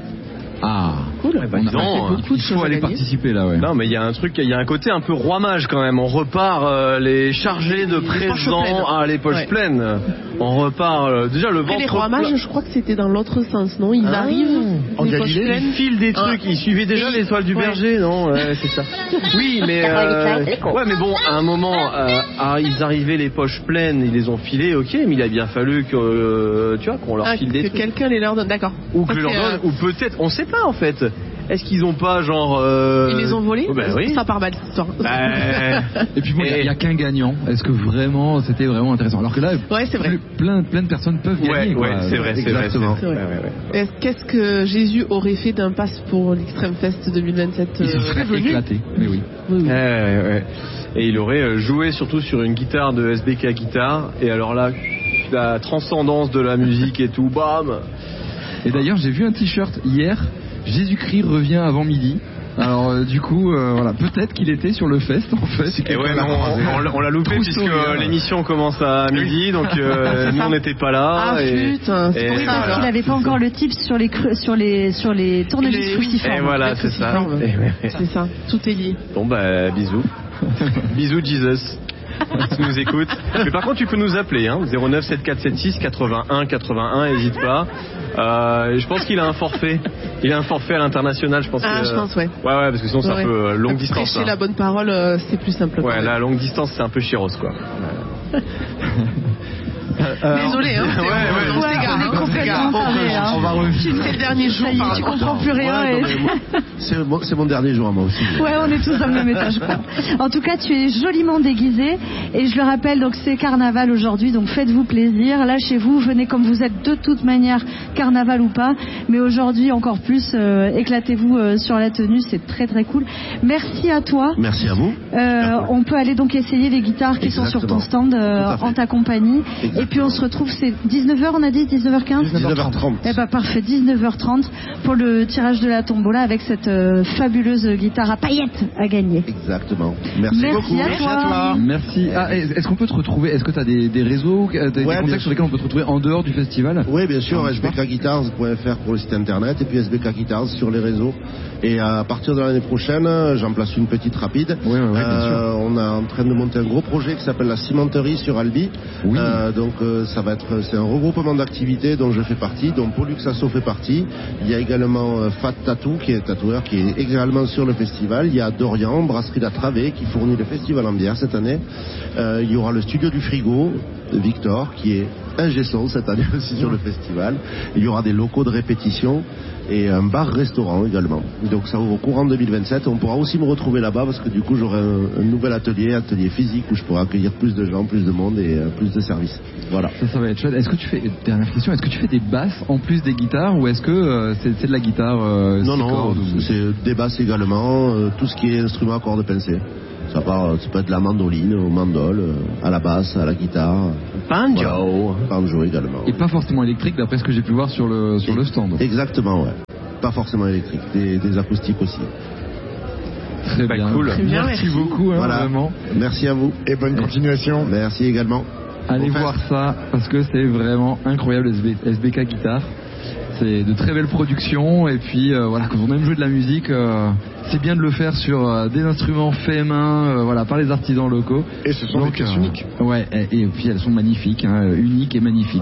Ah,
cool. Eh ben,
on a
non,
beaucoup de il faut aller participer là, ouais.
Non, mais il y a un truc, il y a un côté un peu roi mage quand même. On repart euh, les chargés de présents à les poches
ouais.
pleines. On repart euh, déjà le ventre.
Et les rois mages, je crois que c'était dans l'autre sens, non? Ils
ah,
arrivent
en
les
Galilée,
poches pleines.
ils filent des trucs. Ah. Ils suivaient déjà et l'étoile du ouais. berger, non ouais, c'est ça. Oui, mais euh, ouais, mais bon, à un moment, euh, ah, ils arrivaient les poches pleines, ils les ont filées, ok, mais il a bien fallu que euh, tu vois qu'on leur
ah,
file des
que
trucs.
Que quelqu'un les leur donne, d'accord.
Ou que les leur donne, euh... ou peut-être, on sait pas en fait. Est-ce qu'ils ont pas genre euh...
Ils les ont volés?
Oh, ben, oui.
Ça part mal cette histoire.
Bah...
Et puis bon, il
et...
n'y a, a qu'un gagnant. Est-ce que vraiment c'était vraiment intéressant? Alors que là,
ouais, c'est vrai.
Plein, plein de personnes peuvent gagner.
Ouais, ouais, c'est vrai, c'est vrai. C'est vrai.
C'est vrai. Ouais, ouais, ouais. Qu'est-ce que Jésus aurait fait d'un pass pour l'Extreme Fest deux mille vingt-sept?
Il se serait éclaté. Mais oui.
oui, oui. Ouais, ouais, ouais. Et il aurait joué surtout sur une guitare de S B K Guitar. Et alors là, la transcendance de la musique et tout, bam.
Et d'ailleurs, j'ai vu un t-shirt hier. Jésus-Christ revient avant midi. Alors euh, du coup, euh, voilà, peut-être qu'il était sur le fest en fait.
Et ouais, non, on, on, on l'a loupé puisque euh, l'émission commence à midi, donc euh, nous on n'était pas là.
Ah
et,
putain, c'est
pour ça qu'il n'avait pas encore le tips sur les cru- sur les sur les tournevis cruciformes.
Et voilà, c'est ça.
Et c'est ça. Tout est lié.
Bon bah bisous, bisous Jesus. Tu nous écoutes. Mais par contre, tu peux nous appeler, hein, zéro neuf sept quatre sept six quatre-vingt-un quatre-vingt-un, n'hésite pas. Euh, je pense qu'il a un forfait. Il a un forfait à l'international, je pense.
Ah,
que,
je pense, ouais.
Ouais, ouais, parce que sinon c'est ouais. un peu euh, longue
Prêcher
distance.
Prêcher la bonne parole, euh, c'est plus simple.
Ouais, la longue distance, c'est un peu chiros, quoi.
Euh, Désolé, hein.
Ouais, ouais,
on
ouais,
s'égare,
on est complètement taré, hein.
On va revenir. C'est le dernier jour.
Ça y est, tu comprends plus rien.
Ouais,
et...
non, moi, c'est, bon, c'est mon dernier jour à moi aussi.
Ouais, on est tous dans le même étage, quoi. En tout cas, tu es joliment déguisé. Et je le rappelle, donc c'est carnaval aujourd'hui. Donc faites-vous plaisir. Lâchez-vous. Venez comme vous êtes de toute manière, carnaval ou pas. Mais aujourd'hui, encore plus, euh, éclatez-vous euh, sur la tenue. C'est très très cool. Merci à toi.
Merci à vous.
Euh, on peut aller donc essayer les guitares qui Exactement. sont sur ton stand euh, en ta compagnie. Exactement. Et puis on se retrouve, c'est dix-neuf heures, on a dit dix-neuf heures quinze
dix-neuf heures trente.
Eh ben parfait, dix-neuf heures trente pour le tirage de la tombola avec cette euh, fabuleuse guitare à paillettes à gagner.
Exactement. Merci,
Merci
beaucoup.
à toi.
à toi.
Merci. Ah, est-ce qu'on peut te retrouver? Est-ce que tu as des, des réseaux, des,
Ouais,
des
bien
contacts sur lesquels on peut te retrouver en dehors du festival?
Oui, bien sûr,
Ah,
s b k guitars point f r pour le site internet et puis S B K Guitars sur les réseaux. Et à partir de l'année prochaine, j'en place une petite rapide.
Oui, oui, oui, bien
Euh, on est en train de monter un gros projet qui s'appelle la cimenterie sur Albi.
Oui.
Euh, donc euh, ça va être, c'est un regroupement d'activités dont je fais partie, dont Pollux Asso fait partie. Il y a également euh, Fat Tattoo qui est tatoueur qui est également sur le festival. Il y a Dorian, brasserie La Travée qui fournit le festival en bière cette année. Euh, il y aura le studio du frigo, Victor, qui est ingé son cette année aussi sur le festival. Il y aura des locaux de répétition et un bar-restaurant également. Donc ça ouvre au courant deux mille vingt-sept. On pourra aussi me retrouver là-bas parce que du coup j'aurai un, un nouvel atelier, atelier physique où je pourrai accueillir plus de gens, plus de monde et euh, plus de services. Voilà.
Ça, ça va être chouette. Est-ce que tu fais, dernière question, est-ce que tu fais des basses en plus des guitares ou est-ce que euh, c'est, c'est de la guitare euh,
Non,
six
non,
cordes ou-
c'est des basses également, euh, tout ce qui est instrument à cordes pincées. Ça, part, ça peut être de la mandoline au mandol, euh, à la basse, à la guitare.
Banjo.
Voilà. Banjo également.
Et pas forcément électrique d'après ce que j'ai pu voir sur le, sur le stand.
Exactement, ouais. Pas forcément électrique, des, des acoustiques aussi.
Très
Bah,
bien.
cool.
Très bien,
merci,
merci.
beaucoup, hein,
Voilà.
vraiment.
Merci à vous.
Et bonne continuation.
Merci également.
Allez
Bon fest.
voir ça parce que c'est vraiment incroyable. S B- S B K Guitare, c'est de très belles productions et puis euh, voilà, quand on aime jouer de la musique, euh, c'est bien de le faire sur euh, des instruments faits main, euh, voilà, par les artisans locaux.
Et ce sont
Donc,
des pièces
euh,
uniques.
Ouais, et, et puis elles sont magnifiques, hein, uniques et magnifiques.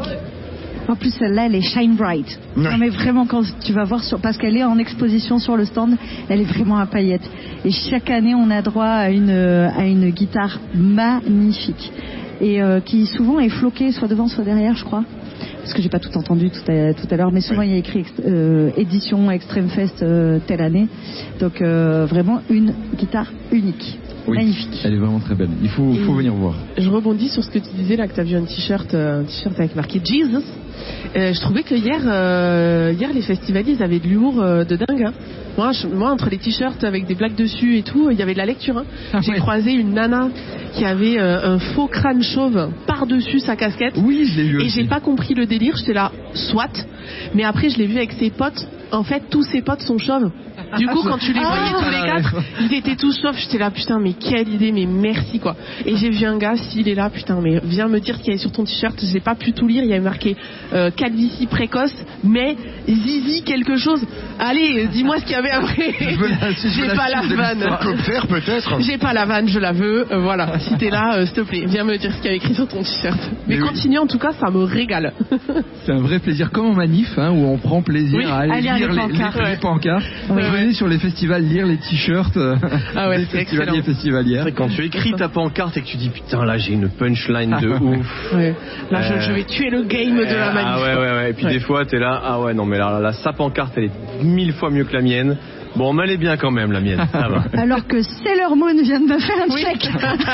En plus, celle-là, elle est shine bright.
Ouais.
Non, mais vraiment, quand tu vas voir, sur, parce qu'elle est en exposition sur le stand, elle est vraiment à paillettes. Et chaque année, on a droit à une, à une guitare magnifique. Et euh, qui souvent est floquée, soit devant, soit derrière, je crois. Parce que j'ai pas tout entendu tout à, tout à l'heure, mais souvent il y a écrit ex- euh, édition Extreme Fest euh, telle année. Donc euh, vraiment une guitare unique.
Oui,
Magnifique.
elle est vraiment très belle. Il faut, faut venir voir.
Je rebondis sur ce que tu disais là, que tu as vu un t-shirt, euh, un t-shirt avec marqué Jesus. Euh, je trouvais que hier, euh, hier les festivaliers ils avaient de l'humour euh, de dingue. Hein. Moi, je- moi, entre les t-shirts avec des blagues dessus et tout, il y avait de la lecture. Hein.
Ah
J'ai
ouais.
croisé une nana qui avait euh, un faux crâne chauve par-dessus sa casquette.
Oui, je l'ai vu
Et
aussi.
j'ai pas compris le délire, j'étais là, soit. Mais après, je l'ai vu avec ses potes. En fait, tous ses potes sont chauves. Du coup, quand tu les voyais
Ah,
tous les quatre, ils étaient tous chauves. J'étais là, putain, mais quelle idée, mais merci quoi. Et j'ai vu un gars, s'il est là, putain, mais viens me dire ce qu'il y avait sur ton t-shirt. Je n'ai pas pu tout lire. Il y avait marqué euh, calvitie précoce, mais zizi quelque chose. Allez, dis-moi ce qu'il y avait après.
Je veux la- je veux
J'ai
la
pas la
suite de
vanne.
l'histoire.
Copter peut-être.
J'ai pas la vanne, je la veux. Euh, voilà, si t'es là, euh, s'il te plaît, viens me dire ce qu'il y avait écrit sur ton t-shirt. Mais,
Mais oui.
continue, en tout cas, ça me régale.
C'est un vrai plaisir, comme en manif, hein, où on prend plaisir
Oui,
à aller
à lire
lire
les
les,
pancartes.
les- les pancartes.
Oui.
Venez sur les festivals lire les t-shirts euh,
Ah ouais,
des
c'est
festivaliers et
excellent.
festivalières.
C'est quand tu écris ta pancarte et que tu dis putain là j'ai une punchline de ouf.
Ouais. Là, je,
Euh,
je vais tuer le game de la manif.
Ah ouais ouais ouais. Et puis
Ouais.
des fois t'es là ah ouais non mais là, là, là, sa pancarte elle est mille fois mieux que la mienne. Bon mais elle est bien quand même la mienne. Ça va.
Alors que Sailor Moon vient de me faire un check.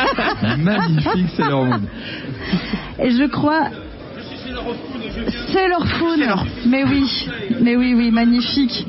Magnifique, c'est leur monde.
Et je crois. Sailor Moon.
Sailor.
Mais oui, mais oui, oui, magnifique.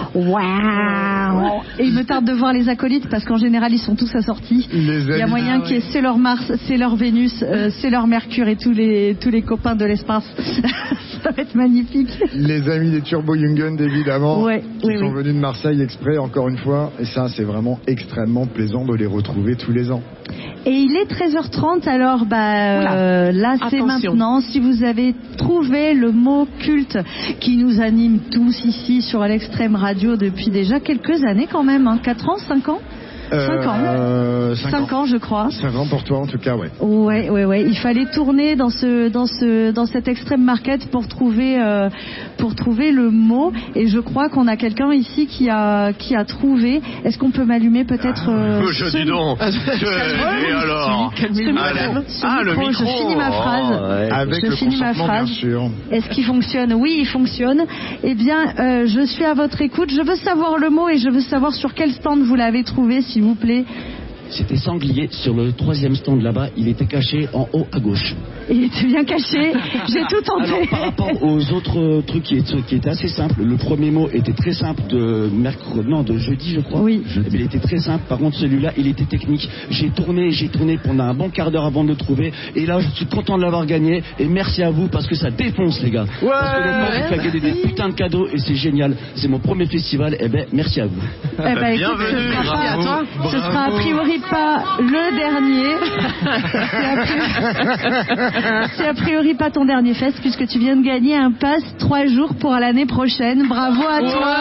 Waouh. Et il me tarde de voir les acolytes parce qu'en général ils sont tous assortis.
Les
Il y a
amis.
moyen
Ah
qu'il y ait Sailor Mars, Sailor Vénus, euh, Sailor Mercure et tous les tous les copains de l'espace. Ça va être magnifique.
Les amis des Turbo Jungen, évidemment,
Ouais,
qui
oui,
sont
oui.
venus de Marseille exprès, encore une fois. Et ça, c'est vraiment extrêmement plaisant de les retrouver tous les ans.
Et il est treize heures trente, alors bah euh, là c'est
Attention.
maintenant. Si vous avez trouvé le mot culte qui nous anime tous ici sur l'Extrême Radio depuis déjà quelques années quand même, hein, quatre ans, cinq ans, cinq ans,
Euh, cinq
cinq ans je crois.
cinq ans pour toi, en tout cas, ouais.
Ouais, ouais, ouais. Il fallait tourner dans ce, dans ce, dans cet extrême market pour trouver, euh, pour trouver le mot. Et je crois qu'on a quelqu'un ici qui a, qui a trouvé. Est-ce qu'on peut m'allumer peut-être euh,
je
ce-
dis donc. Je- et alors.
ce micro,
Allez.
ce
Ah le
micro,
micro.
Je finis ma phrase.
Oh, ouais.
Avec
Je
le
finis ma
consentement,
phrase.
bien sûr.
Est-ce qu'il fonctionne? Oui, il fonctionne. Eh bien, euh, je suis à votre écoute. Je veux savoir le mot et je veux savoir sur quel stand vous l'avez trouvé, s'il vous plaît.
c'était Sanglier sur le troisième stand là-bas. Il était caché en haut à gauche.
Il était bien caché. J'ai tout tenté.
Alors, par rapport aux autres euh, trucs qui, est- qui étaient assez simples, le premier mot était très simple de mercredi, non, de jeudi, je crois.
Oui.
Eh bien, il était très simple. Par contre, celui-là, il était technique. J'ai tourné, j'ai tourné pendant un bon quart d'heure avant de le trouver. Et là, je suis content de l'avoir gagné. Et merci à vous parce que ça défonce, les gars.
Ouais.
Parce que le temps, il fait gagner des putains de cadeaux et c'est génial. C'est mon premier festival. Eh ben, merci à vous.
Eh ben, écoute, ce
Bienvenue.
sera,
Merci à toi.
ce sera a priori pas le dernier. C'est a priori- C'est a priori pas ton dernier fest puisque tu viens de gagner un pass trois jours pour l'année prochaine. Bravo à toi.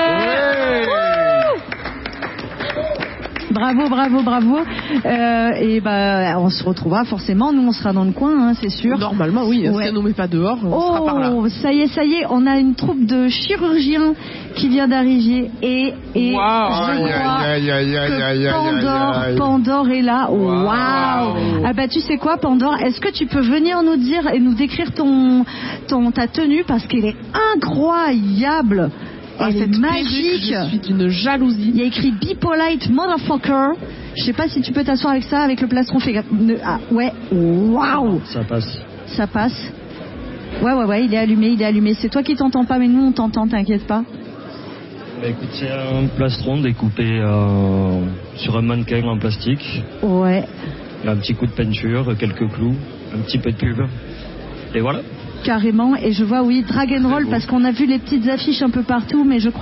Bravo, bravo, bravo. Euh, et bah, on se retrouvera forcément. Nous, on sera dans le coin, hein, c'est sûr.
Normalement, oui.
Ouais.
Si elle nous met pas dehors, on sera par là.
Oh, ça y est, ça y est, on a une troupe de chirurgiens qui vient d'arriver et, et
Wow.
je
Aïe,
crois
aïe, aïe, aïe, aïe, aïe,
que
aïe,
Pandore,
aïe.
Pandore est là. Waouh.
Wow.
Ah bah tu sais quoi, Pandore, est-ce que tu peux venir nous dire et nous décrire ton, ton ta tenue parce qu'elle est incroyable.
Ah,
Elle est
cette
magique.
perruque, je suis d'une jalousie.
Il y a écrit Be Polite Motherfucker. Je sais pas si tu peux t'asseoir avec ça, avec le plastron fait. Ne- Ah, ouais, waouh,
Ça passe.
ça passe. Ouais, ouais, ouais, il est allumé, il est allumé. C'est toi qui t'entends pas, mais nous on t'entend, t'inquiète pas.
Bah écoute, c'est un plastron découpé euh, sur un mannequin en plastique,
Ouais,
un petit coup de peinture, quelques clous, un petit peu de pub. Et voilà.
carrément. Et je vois, oui, Drag and Roll, parce qu'on a vu les petites affiches un peu partout, mais je crois